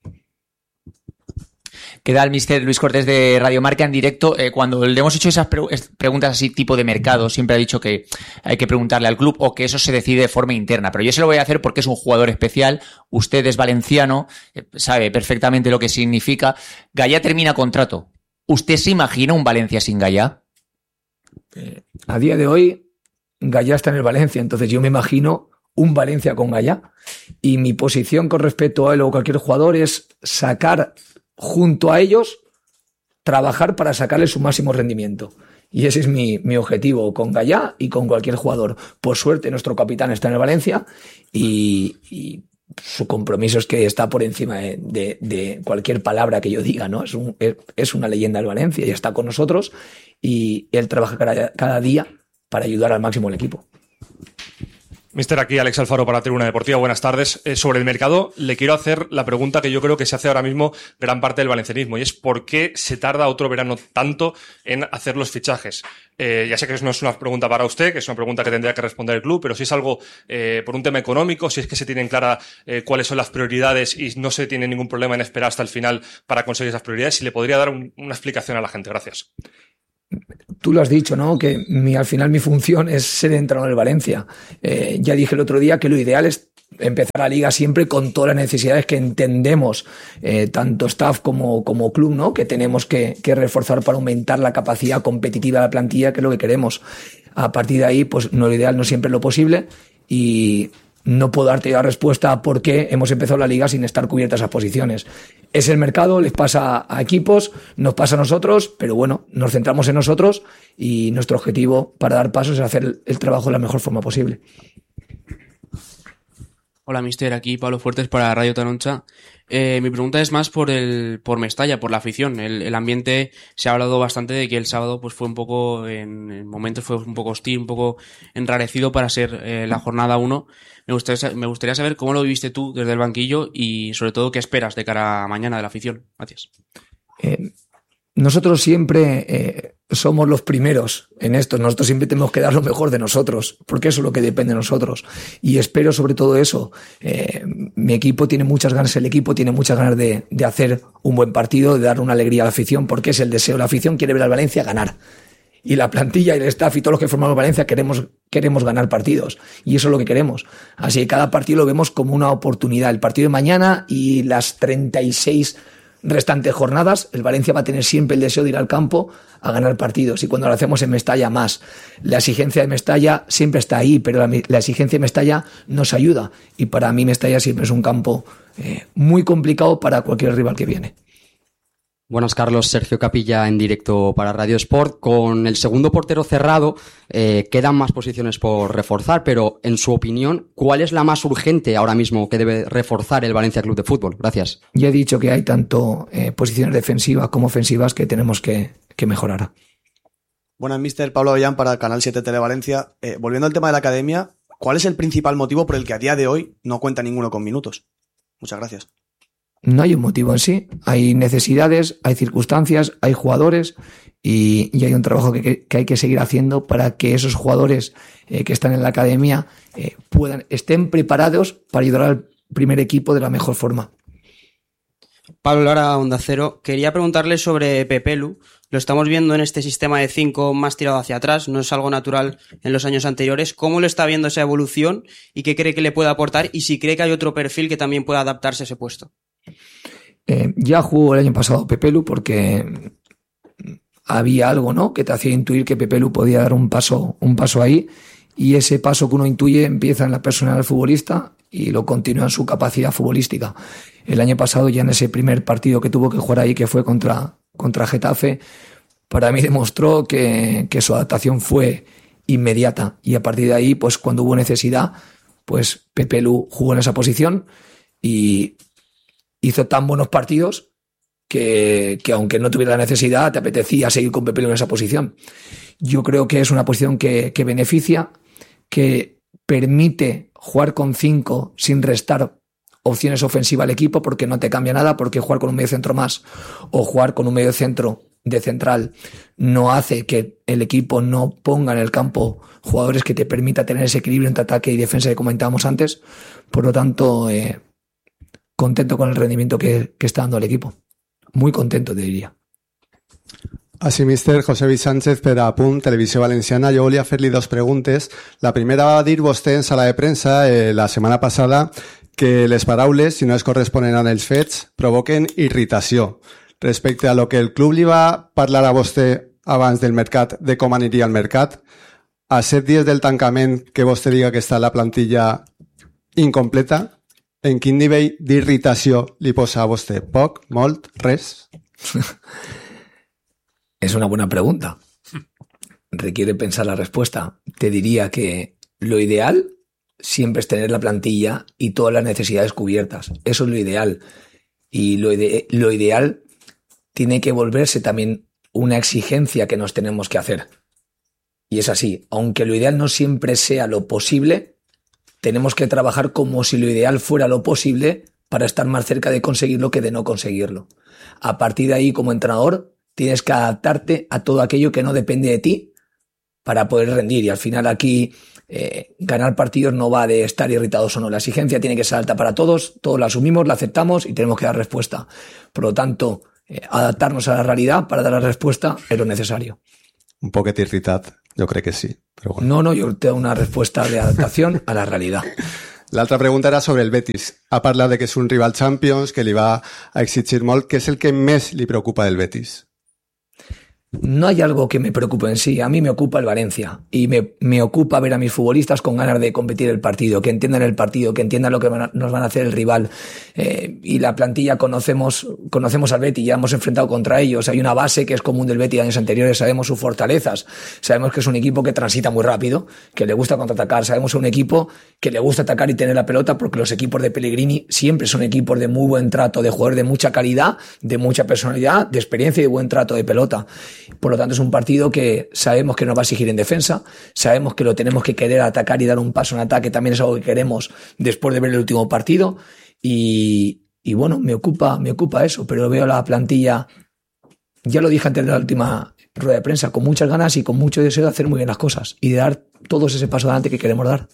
Queda el mister Luis Cortés de Radio Marca en directo. Cuando le hemos hecho esas preguntas así tipo de mercado, siempre ha dicho que hay que preguntarle al club o que eso se decide de forma interna. Pero yo se lo voy a hacer porque es un jugador especial. Usted es valenciano, sabe perfectamente lo que significa. Gallá termina contrato. ¿Usted se imagina un Valencia sin Gallá? A día de hoy, Gallá está en el Valencia, entonces yo me imagino un Valencia con Gallá. Y mi posición con respecto a él o cualquier jugador es sacar junto a ellos, trabajar para sacarle su máximo rendimiento. Y ese es mi objetivo con Gallá y con cualquier jugador. Por suerte, nuestro capitán está en el Valencia y su compromiso es que está por encima de cualquier palabra que yo diga, ¿no? Es una leyenda del Valencia y está con nosotros y él trabaja cada día para ayudar al máximo al equipo. Mister, aquí Alex Alfaro para Tribuna Deportiva. Buenas tardes. Sobre el mercado, le quiero hacer la pregunta que yo creo que se hace ahora mismo gran parte del valencianismo, y es ¿por qué se tarda otro verano tanto en hacer los fichajes? Ya sé que no es una pregunta para usted, que es una pregunta que tendría que responder el club, pero si es algo por un tema económico, si es que se tienen clara cuáles son las prioridades y no se tiene ningún problema en esperar hasta el final para conseguir esas prioridades, si le podría dar una explicación a la gente. Gracias. Tú lo has dicho, ¿no? Que al final mi función es ser entrenador del Valencia. Ya dije el otro día que lo ideal es empezar la liga siempre con todas las necesidades que entendemos, tanto staff como club, ¿no? Que tenemos que reforzar para aumentar la capacidad competitiva de la plantilla, que es lo que queremos. A partir de ahí, pues no, lo ideal no siempre es lo posible y no puedo darte la respuesta a por qué hemos empezado la liga sin estar cubiertas esas posiciones. Es el mercado, les pasa a equipos, nos pasa a nosotros, pero bueno, nos centramos en nosotros y nuestro objetivo para dar pasos es hacer el trabajo de la mejor forma posible. Hola, mister, aquí Pablo Fuertes para Radio Tanoncha. Mi pregunta es más por Mestalla, por la afición. El ambiente, se ha hablado bastante de que el sábado pues fue un poco, en momentos fue un poco hostil, un poco enrarecido para ser la jornada 1. Me gustaría saber cómo lo viviste tú desde el banquillo y sobre todo qué esperas de cara a mañana de la afición. Gracias. Nosotros siempre somos los primeros en esto. Nosotros siempre tenemos que dar lo mejor de nosotros, porque eso es lo que depende de nosotros. Y espero sobre todo eso. Mi equipo tiene muchas ganas, el equipo tiene muchas ganas de hacer un buen partido, de dar una alegría a la afición, porque es el deseo. La afición quiere ver al Valencia ganar. Y la plantilla y el staff y todos los que formamos Valencia queremos ganar partidos. Y eso es lo que queremos. Así que cada partido lo vemos como una oportunidad. El partido de mañana y las 36 restantes jornadas, el Valencia va a tener siempre el deseo de ir al campo a ganar partidos, y cuando lo hacemos en Mestalla más. La exigencia de Mestalla siempre está ahí, pero la exigencia de Mestalla nos ayuda, y para mí Mestalla siempre es un campo muy complicado para cualquier rival que viene. Buenas, Carlos. Sergio Capilla en directo para Radio Sport. Con el segundo portero cerrado, quedan más posiciones por reforzar, pero en su opinión, ¿cuál es la más urgente ahora mismo que debe reforzar el Valencia Club de Fútbol? Gracias. Ya he dicho que hay tanto posiciones defensivas como ofensivas que tenemos que mejorar. Buenas, mister. Pablo Avellán para Canal 7 Televalencia. Volviendo al tema de la academia, ¿cuál es el principal motivo por el que a día de hoy no cuenta ninguno con minutos? Muchas gracias. No hay un motivo en sí, hay necesidades, hay circunstancias, hay jugadores y hay un trabajo que hay que seguir haciendo para que esos jugadores que están en la academia estén preparados para ayudar al primer equipo de la mejor forma. Pablo Lara, Onda Cero. Quería preguntarle sobre Pepelu. Lo estamos viendo en este sistema de 5 más tirado hacia atrás, no es algo natural en los años anteriores. ¿Cómo lo está viendo esa evolución y qué cree que le puede aportar y si cree que hay otro perfil que también pueda adaptarse a ese puesto? Ya jugó el año pasado Pepelu porque había algo, ¿no?, que te hacía intuir que Pepelu podía dar un paso ahí, y ese paso que uno intuye empieza en la personalidad del futbolista y lo continúa en su capacidad futbolística. El año pasado, ya en ese primer partido que tuvo que jugar ahí, que fue contra Getafe, para mí demostró que su adaptación fue inmediata, y a partir de ahí, pues cuando hubo necesidad, pues Pepelu jugó en esa posición y hizo tan buenos partidos que aunque no tuviera la necesidad, te apetecía seguir con Pepelu en esa posición. Yo creo que es una posición que beneficia, que permite jugar con 5 sin restar opciones ofensivas al equipo, porque no te cambia nada, porque jugar con un medio centro más o jugar con un medio centro de central no hace que el equipo no ponga en el campo jugadores que te permita tener ese equilibrio entre ataque y defensa que comentábamos antes. Por lo tanto, contento con el rendimiento que està dando el equipo. Muy contento, te diria. Així, mister, José Luis Sánchez per a Punt, Televisió Valenciana. Jo volia fer-li 2 preguntes. La primera va dir vostè en sala de premsa la setmana passada que les paraules, si no es corresponen amb els fets, provoquen irritació. Respecte a lo que el club li va parlar a vostè abans del mercat, de com aniria el mercat, a 7 dies del tancament que vostè diga que està la plantilla incompleta, en quin nivell d'irritació li posa a vostè? Poc? Molt? Res? Es una buena pregunta. requiere pensar la respuesta. Te diría que lo ideal siempre es tener la plantilla y todas las necesidades cubiertas. Eso es lo ideal. Y lo ideal tiene que volverse también una exigencia que nos tenemos que hacer. Y es así. Aunque lo ideal no siempre sea lo posible, tenemos que trabajar como si lo ideal fuera lo posible para estar más cerca de conseguirlo que de no conseguirlo. A partir de ahí, como entrenador, tienes que adaptarte a todo aquello que no depende de ti para poder rendir. Y al final aquí ganar partidos no va de estar irritados o no. La exigencia tiene que ser alta para todos la asumimos, la aceptamos y tenemos que dar respuesta. Por lo tanto, adaptarnos a la realidad para dar la respuesta es lo necesario. Un poquet irritat, jo crec que sí. Però bueno. No, jo tengo una respuesta de adaptación a la realidad. L'altra pregunta era sobre el Betis. Ha parlat de que és un rival Champions, que li va a exigir molt. Què és el que més li preocupa del Betis? No hay algo que me preocupe en sí. A mí me ocupa el Valencia y me ocupa ver a mis futbolistas con ganas de competir el partido, que entiendan el partido, que entiendan lo que nos van a hacer el rival. Y la plantilla conocemos al Betis, ya hemos enfrentado contra ellos. Hay una base que es común del Betis de años anteriores, sabemos sus fortalezas, sabemos que es un equipo que transita muy rápido, que le gusta contraatacar, sabemos un equipo que le gusta atacar y tener la pelota, porque los equipos de Pellegrini siempre son equipos de muy buen trato, de jugadores de mucha calidad, de mucha personalidad, de experiencia y de buen trato de pelota. Por lo tanto, es un partido que sabemos que nos va a exigir en defensa, sabemos que lo tenemos que querer atacar y dar un paso en ataque, también es algo que queremos después de ver el último partido. Y bueno, me ocupa eso, pero veo la plantilla, ya lo dije antes de la última rueda de prensa, con muchas ganas y con mucho deseo de hacer muy bien las cosas y de dar todos ese paso adelante que queremos dar.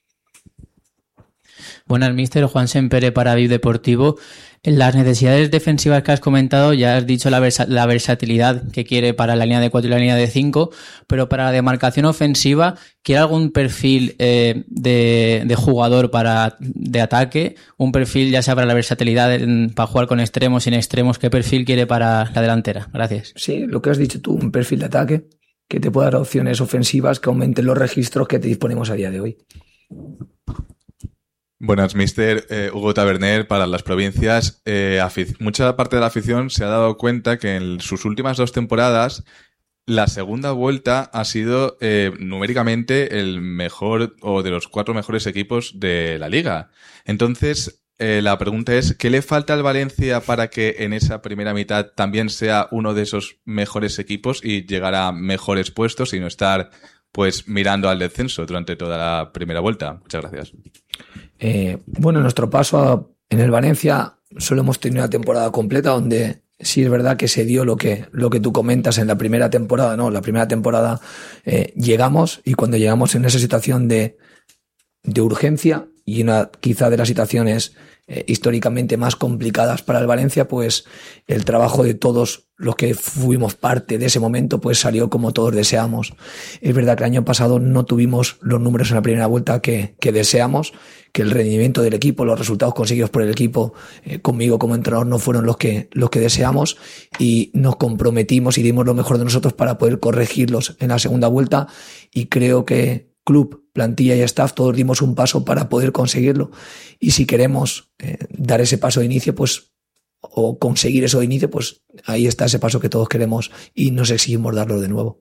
Buenas, míster. Juan Sempere para Viu Deportivo. En las necesidades defensivas que has comentado, ya has dicho la versatilidad que quiere para la línea de 4 y la línea de 5, pero para la demarcación ofensiva, ¿quiere algún perfil de jugador de ataque? ¿Un perfil ya sea para la versatilidad para jugar con extremos, sin extremos? ¿Qué perfil quiere para la delantera? Gracias. Sí, lo que has dicho tú, un perfil de ataque que te pueda dar opciones ofensivas que aumenten los registros que te disponemos a día de hoy. Buenas, mister. Hugo Taberner para Las Provincias. Mucha parte de la afición se ha dado cuenta que en sus últimas 2 temporadas la segunda vuelta ha sido numéricamente el mejor o de los 4 mejores equipos de la liga. Entonces, la pregunta es, ¿qué le falta al Valencia para que en esa primera mitad también sea uno de esos mejores equipos y llegar a mejores puestos y no estar pues mirando al descenso durante toda la primera vuelta? Muchas gracias. Bueno, nuestro paso en el Valencia solo hemos tenido una temporada completa donde sí es verdad que se dio lo que tú comentas en la primera temporada, ¿no? La primera temporada llegamos, y cuando llegamos en esa situación de urgencia y una quizá de las situaciones históricamente más complicadas para el Valencia, pues el trabajo de todos los que fuimos parte de ese momento pues salió como todos deseamos. Es verdad que el año pasado no tuvimos los números en la primera vuelta que deseamos, que el rendimiento del equipo, los resultados conseguidos por el equipo conmigo como entrenador no fueron los que deseamos, y nos comprometimos y dimos lo mejor de nosotros para poder corregirlos en la segunda vuelta, y creo que club, plantilla y staff, todos dimos un paso para poder conseguirlo. Y si queremos dar ese paso de inicio, pues, o conseguir eso de inicio, pues ahí está ese paso que todos queremos y nos exigimos darlo de nuevo.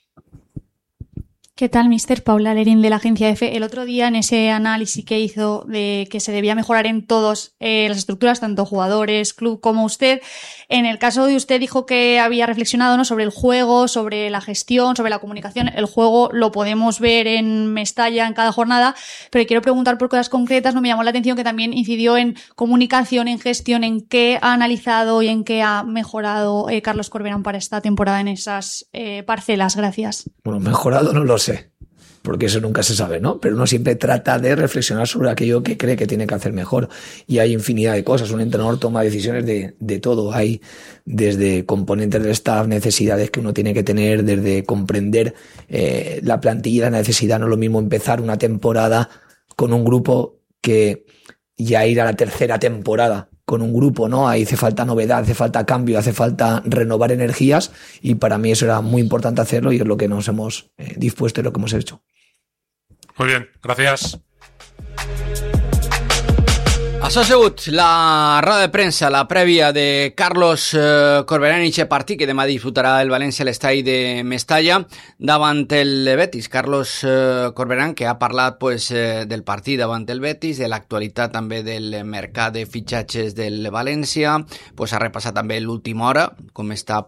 ¿Qué tal, mister? Paula Lerín de la agencia EFE. El otro día, en ese análisis que hizo de que se debía mejorar en todas las estructuras, tanto jugadores, club como usted, en el caso de usted dijo que había reflexionado, ¿no?, sobre el juego, sobre la gestión, sobre la comunicación. El juego lo podemos ver en Mestalla en cada jornada, pero quiero preguntar por cosas concretas. No me llamó la atención que también incidió en comunicación, en gestión, en qué ha analizado y en qué ha mejorado Carlos Corberán para esta temporada en esas parcelas. Gracias. Bueno, mejorado no lo sé, porque eso nunca se sabe, ¿no? Pero uno siempre trata de reflexionar sobre aquello que cree que tiene que hacer mejor. Y hay infinidad de cosas. Un entrenador toma decisiones de todo. Hay desde componentes del staff, necesidades que uno tiene que tener, desde comprender la plantilla, la necesidad. No es lo mismo empezar una temporada con un grupo que ya ir a la tercera temporada con un grupo, ¿no? Ahí hace falta novedad, hace falta cambio, hace falta renovar energías, y para mí eso era muy importante hacerlo, y es lo que nos hemos dispuesto y lo que hemos hecho. Muy bien, gracias. Això ha sigut la roda de premsa, la prèvia de Carlos Corberán i partit que demà disputarà el València a l'estadi de Mestalla davant el Betis. Carlos Corberán, que ha parlat del partit davant el Betis, de l'actualitat també del mercat de fitxatges del València, ha repassat també l'última hora, com està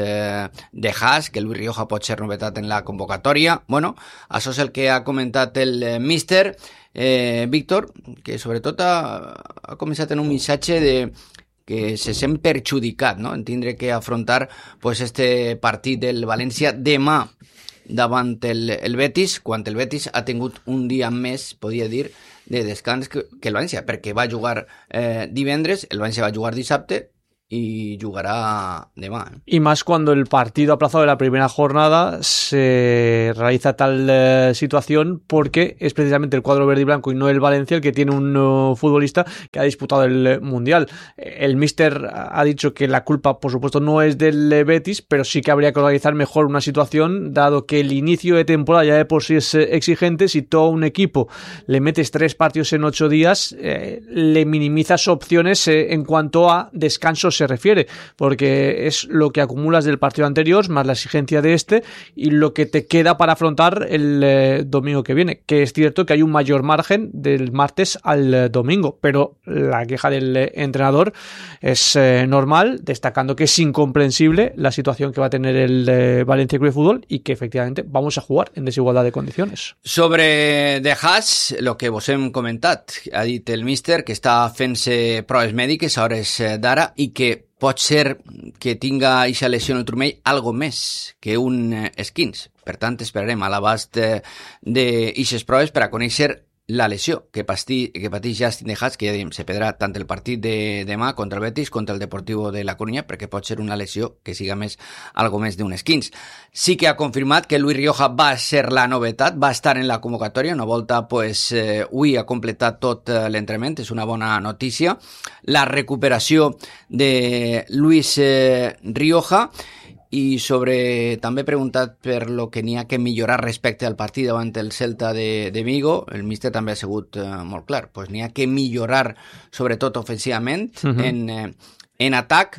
de Haas, que Luis Rioja pot ser novetat en la convocatòria. Bueno, això és el que ha comentat el míster Víctor, que sobretot ha començat en un missatge de que se sent perjudicat, no?, en tindre que afrontar este partit del València demà davant el Betis, quan el Betis ha tingut un dia més, podria dir, de descans que el València, perquè va jugar divendres, el València va jugar dissabte y jugará demà. Y más cuando el partido aplazado de la primera jornada se realiza tal situación, porque es precisamente el cuadro verde y blanco y no el Valencia el que tiene un futbolista que ha disputado el Mundial. El míster ha dicho que la culpa, por supuesto, no es del Betis, pero sí que habría que organizar mejor una situación, dado que el inicio de temporada ya de por sí es exigente. Si todo un equipo le metes 3 partidos en 8 días, le minimizas opciones en cuanto a descansos se refiere, porque es lo que acumulas del partido anterior más la exigencia de y lo que te queda para afrontar el domingo que viene, que es cierto que hay un mayor margen del martes al domingo, pero la queja del entrenador es normal, destacando que es incomprensible la situación que va a tener el Valencia Club de Fútbol y que efectivamente vamos a jugar en desigualdad de condiciones. Sobre De Haas, lo que vos hem comentat, ha dit el míster que està fent-se proves mèdiques a hores d'ara i que pot ser que tinga aquesta lesió en el turmell algo més que un esquins. Per tant, esperarem a l'abast d'aquestes proves per a conèixer la lesió que pateix Justin De Haas, que ja diem, se perdrà tant el partit de demà contra el Betis, contra el Deportivo de la Coruña, perquè pot ser una lesió que siga algo més d'un esquins. Sí que ha confirmat que Luis Rioja va ser la novetat, va estar en la convocatòria, una volta, avui ha completat tot l'entrenament, és una bona notícia. La recuperació de Luis Rioja. I també preguntat per lo que n'hi ha que millorar respecte al partit davant el Celta de Vigo, el míster també ha sigut molt clar, n'hi ha que millorar sobretot ofensivament en atac,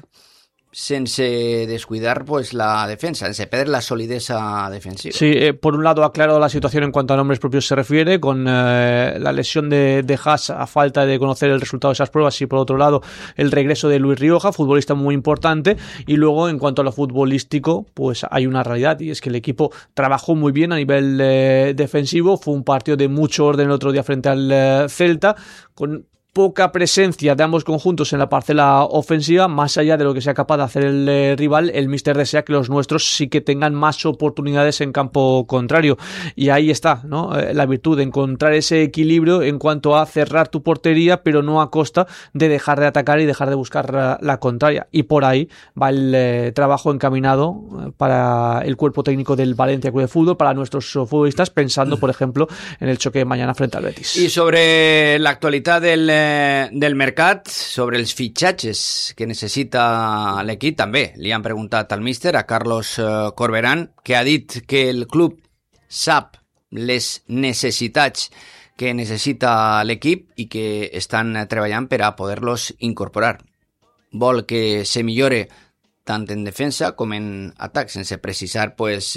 sense descuidar la defensa, sense perder la solidesa defensiva. Sí, por un lado ha aclarado la situación en cuanto a nombres propios se refiere, con la lesión de Haas a falta de conocer el resultado de esas pruebas, y por otro lado el regreso de Luis Rioja, futbolista muy importante. Y luego, en cuanto a lo futbolístico, hay una realidad, y es que el equipo trabajó muy bien a nivel defensivo. Fue un partido de mucho orden el otro día frente al Celta, con poca presencia de ambos conjuntos en la parcela ofensiva. Más allá de lo que sea capaz de hacer el rival, el míster desea que los nuestros sí que tengan más oportunidades en campo contrario, y ahí está, ¿no?, la virtud de encontrar ese equilibrio en cuanto a cerrar tu portería, pero no a costa de dejar de atacar y dejar de buscar la contraria, y por ahí va el trabajo encaminado para el cuerpo técnico del Valencia Club de Fútbol, para nuestros futbolistas, pensando por ejemplo en el choque de mañana frente al Betis. Y sobre la actualidad del mercat, sobre els fitxatges que necessita l'equip, també li han preguntat al míster, a Carlos Corberán, que ha dit que el club sap les necessitats que necessita l'equip i que estan treballant per a poder-los incorporar. Vol que se millore tant en defensa com en atac, sense precisar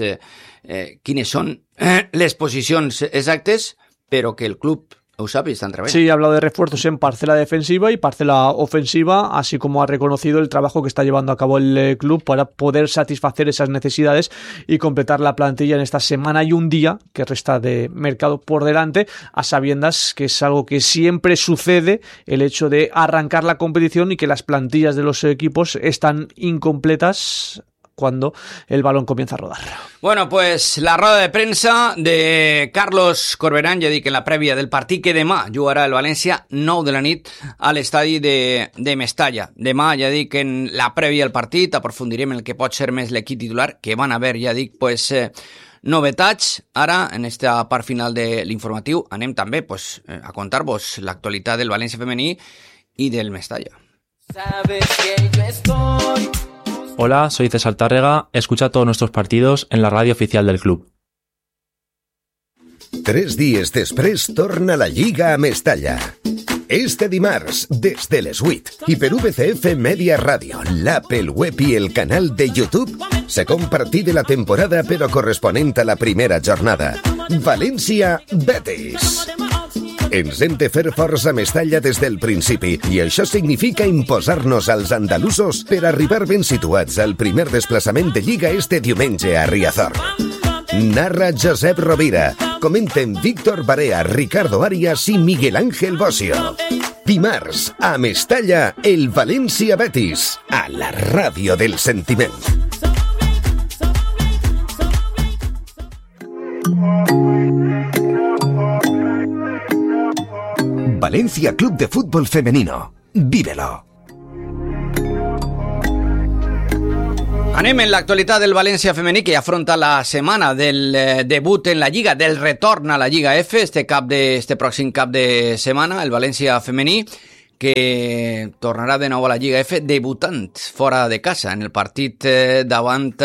quines són les posicions exactes, però que el club Sí, ha hablado de refuerzos en parcela defensiva y parcela ofensiva, así como ha reconocido el trabajo que está llevando a cabo el club para poder satisfacer esas necesidades y completar la plantilla en esta semana y un día que resta de mercado por delante, a sabiendas que es algo que siempre sucede, el hecho de arrancar la competición y que las plantillas de los equipos están incompletas cuando el balón comienza a rodar. Bueno, la roda de premsa de Carlos Corberán, ja dic, en la prèvia del partit que demà jugarà el València 9 de la nit a l'estadi de Mestalla. Demà, ja dic, en la prèvia al partit aprofundirem en el que pot ser més l'equip titular, que van haver, ja dic, novetats. Ara, en esta part final de l'informatiu, anem també a contar-vos l'actualitat del València femení i del Mestalla. Sabes que yo estoy. Hola, soy César Tárrega, escucha todos nuestros partidos en la radio oficial del club. 3 dies després torna la Lliga a Mestalla. Este dimarts, des de les 8 i per VCF Media Ràdio, l'app, el web i el canal de YouTube, segon partit de la temporada però corresponent a la primera jornada. València-Betis. Ens hem de fer forts a Mestalla des del principi i això significa imposar-nos als andalusos per arribar ben situats al primer desplaçament de Lliga este diumenge a Riazor. Narra Josep Rovira. Comenten Víctor Barea, Ricardo Arias i Miguel Ángel Bocio. Dimarts, a Mestalla, el València-Betis, a la ràdio del sentiment. Valencia Club de Fútbol Femenino. Vívelo. Anem en l'actualitat del València femení, que afronta la setmana del debut en la Lliga, del retorn a la Lliga F, este pròxim cap de setmana, el València femení, que tornarà de nou a la Lliga F debutant fora de casa en el partit davant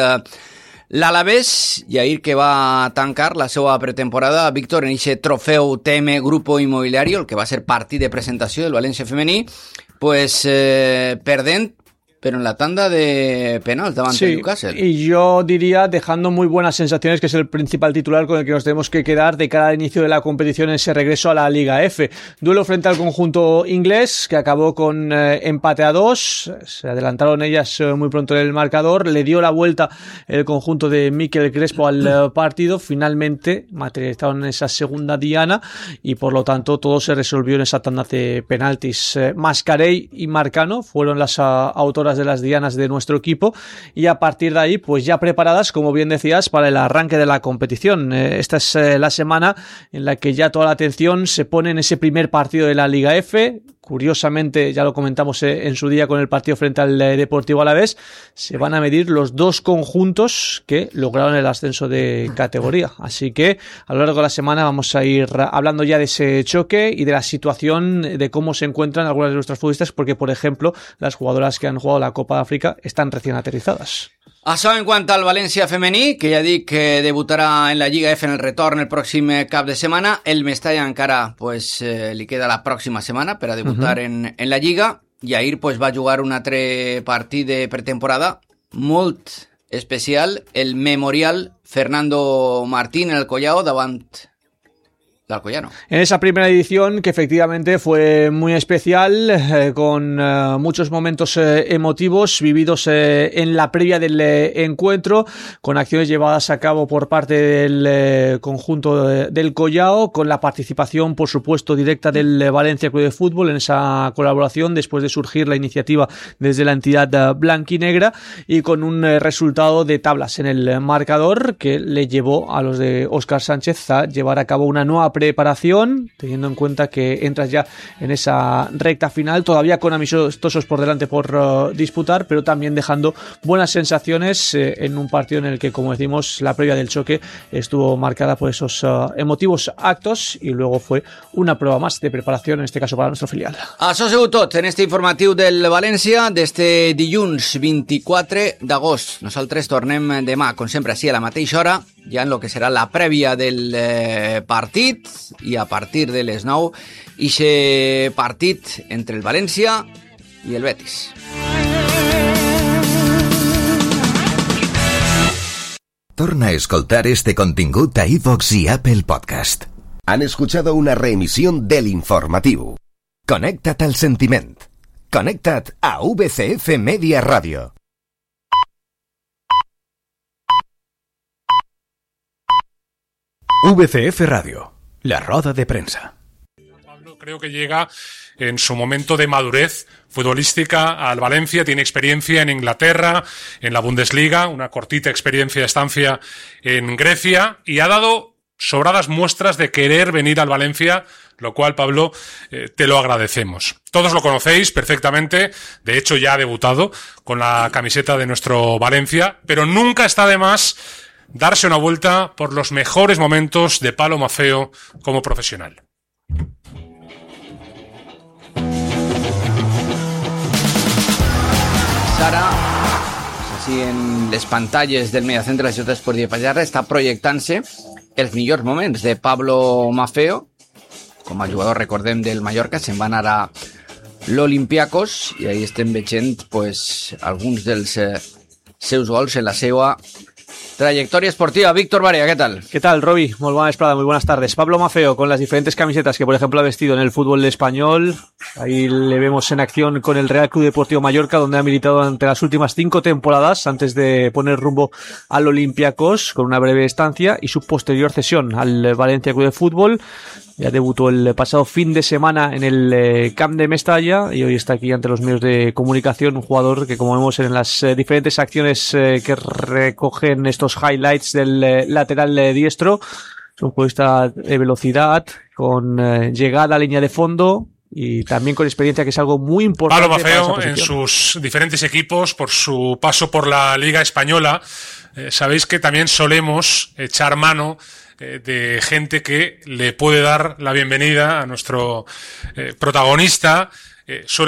l'Alavés, i ahir que va tancar la seva pretemporada, Víctor, en aquest trofeu TM Grupo Inmobiliario, el que va ser partit de presentació del València femení, pues perdent, pero en la tanda de penals davant de Newcastle. Y yo diría dejando muy buenas sensaciones, que es el principal titular con el que nos tenemos que quedar de cara al inicio de la competición en ese regreso a la Liga F. Duelo frente al conjunto inglés, que acabó con empate a 2. Se adelantaron ellas muy pronto en el marcador. Le dio la vuelta el conjunto de Mikel Crespo al partido. Finalmente materializaron esa segunda diana y por lo tanto todo se resolvió en esa tanda de penaltis. Mascarell y Marcano fueron las autoras de las dianas de nuestro equipo y a partir de ahí pues ya preparadas, como bien decías, para el arranque de la competición. Esta es la semana en la que ya toda la atención se pone en ese primer partido de la Liga F. Curiosamente, ya lo comentamos en su día con el partido frente al Deportivo Alavés, se van a medir los dos conjuntos que lograron el ascenso de categoría. Así que a lo largo de la semana vamos a ir hablando ya de ese choque y de la situación, de cómo se encuentran algunas de nuestras futbolistas, porque, por ejemplo, las jugadoras que han jugado la Copa de África están recién aterrizadas. Això en quant al València femení, que ja dic que debutarà en la Lliga F en el retorn el pròxim cap de setmana. El Mestalla encara li queda la pròxima setmana per a debutar en la Lliga, i ahir va jugar un altre partit de pretemporada molt especial, el Memorial Fernando Martín en el Collao davant Alcoyano. En esa primera edición, que efectivamente fue muy especial, con muchos momentos emotivos vividos en la previa del encuentro, con acciones llevadas a cabo por parte del conjunto del Collao, con la participación, por supuesto, directa del Valencia Club de Fútbol en esa colaboración, después de surgir la iniciativa desde la entidad blanquinegra, y con un resultado de tablas en el marcador que le llevó a los de Óscar Sánchez a llevar a cabo una nueva preparación, teniendo en cuenta que entras ya en esa recta final, todavía con amistosos por delante por disputar, pero también dejando buenas sensaciones en un partido en el que, como decimos, la previa del choque estuvo marcada por esos emotivos actos, y luego fue una prueba más de preparación, en este caso para nuestro filial. Això ha sigut tot en este informatiu del València d'este dilluns 24 d'agost. Nosaltres tornem demà, com sempre, així a la mateixa hora, ja en lo que serà la prèvia del partit, i a partir de les 9 ixe partit entre el València i el Betis. Torna a escoltar este contingut a iVoox y Apple Podcast. Han escuchado una reemisión del informativo. Conéctate al sentiment. Conéctate a VCF Media Radio. VCF Radio, la roda de prensa. Pablo creo que llega en su momento de madurez futbolística al Valencia, tiene experiencia en Inglaterra, en la Bundesliga, una cortita experiencia de estancia en Grecia, y ha dado sobradas muestras de querer venir al Valencia, lo cual, Pablo, te lo agradecemos. Todos lo conocéis perfectamente, de hecho ya ha debutado con la camiseta de nuestro Valencia, pero nunca está de más darse una vuelta por los mejores momentos de Palo Maffeo como profesional. Sara, així en les pantalles del Mediacentre de la Ciutat Esportiva Pallarra, està projectant-se els millors moments de Pablo Maffeo com a jugador, recordem, del Mallorca, se'n va anar a l'Olympiacos i ahí estem veient pues, alguns dels seus gols en la seva trayectoria esportiva. Víctor Barea, ¿qué tal? ¿Qué tal, Roby? Muy buenas, Prada, muy buenas tardes. Pablo Mafeo, con las diferentes camisetas que, por ejemplo, ha vestido en el fútbol español. Ahí le vemos en acción con el Real Club Deportivo Mallorca, donde ha militado durante las últimas 5 temporadas, antes de poner rumbo al Olympiacos, con una breve estancia, y su posterior cesión al Valencia Club de Fútbol. Ya debutó el pasado fin de semana en el Camp de Mestalla y hoy está aquí ante los medios de comunicación, un jugador que, como vemos en las diferentes acciones que recogen estos highlights del lateral diestro, es un futbolista de velocidad, con llegada a línea de fondo y también con experiencia, que es algo muy importante. Pablo Mafeo, en sus diferentes equipos, por su paso por la Liga Española, sabéis que también solemos echar mano de gente que le puede dar la bienvenida a nuestro protagonista. Suele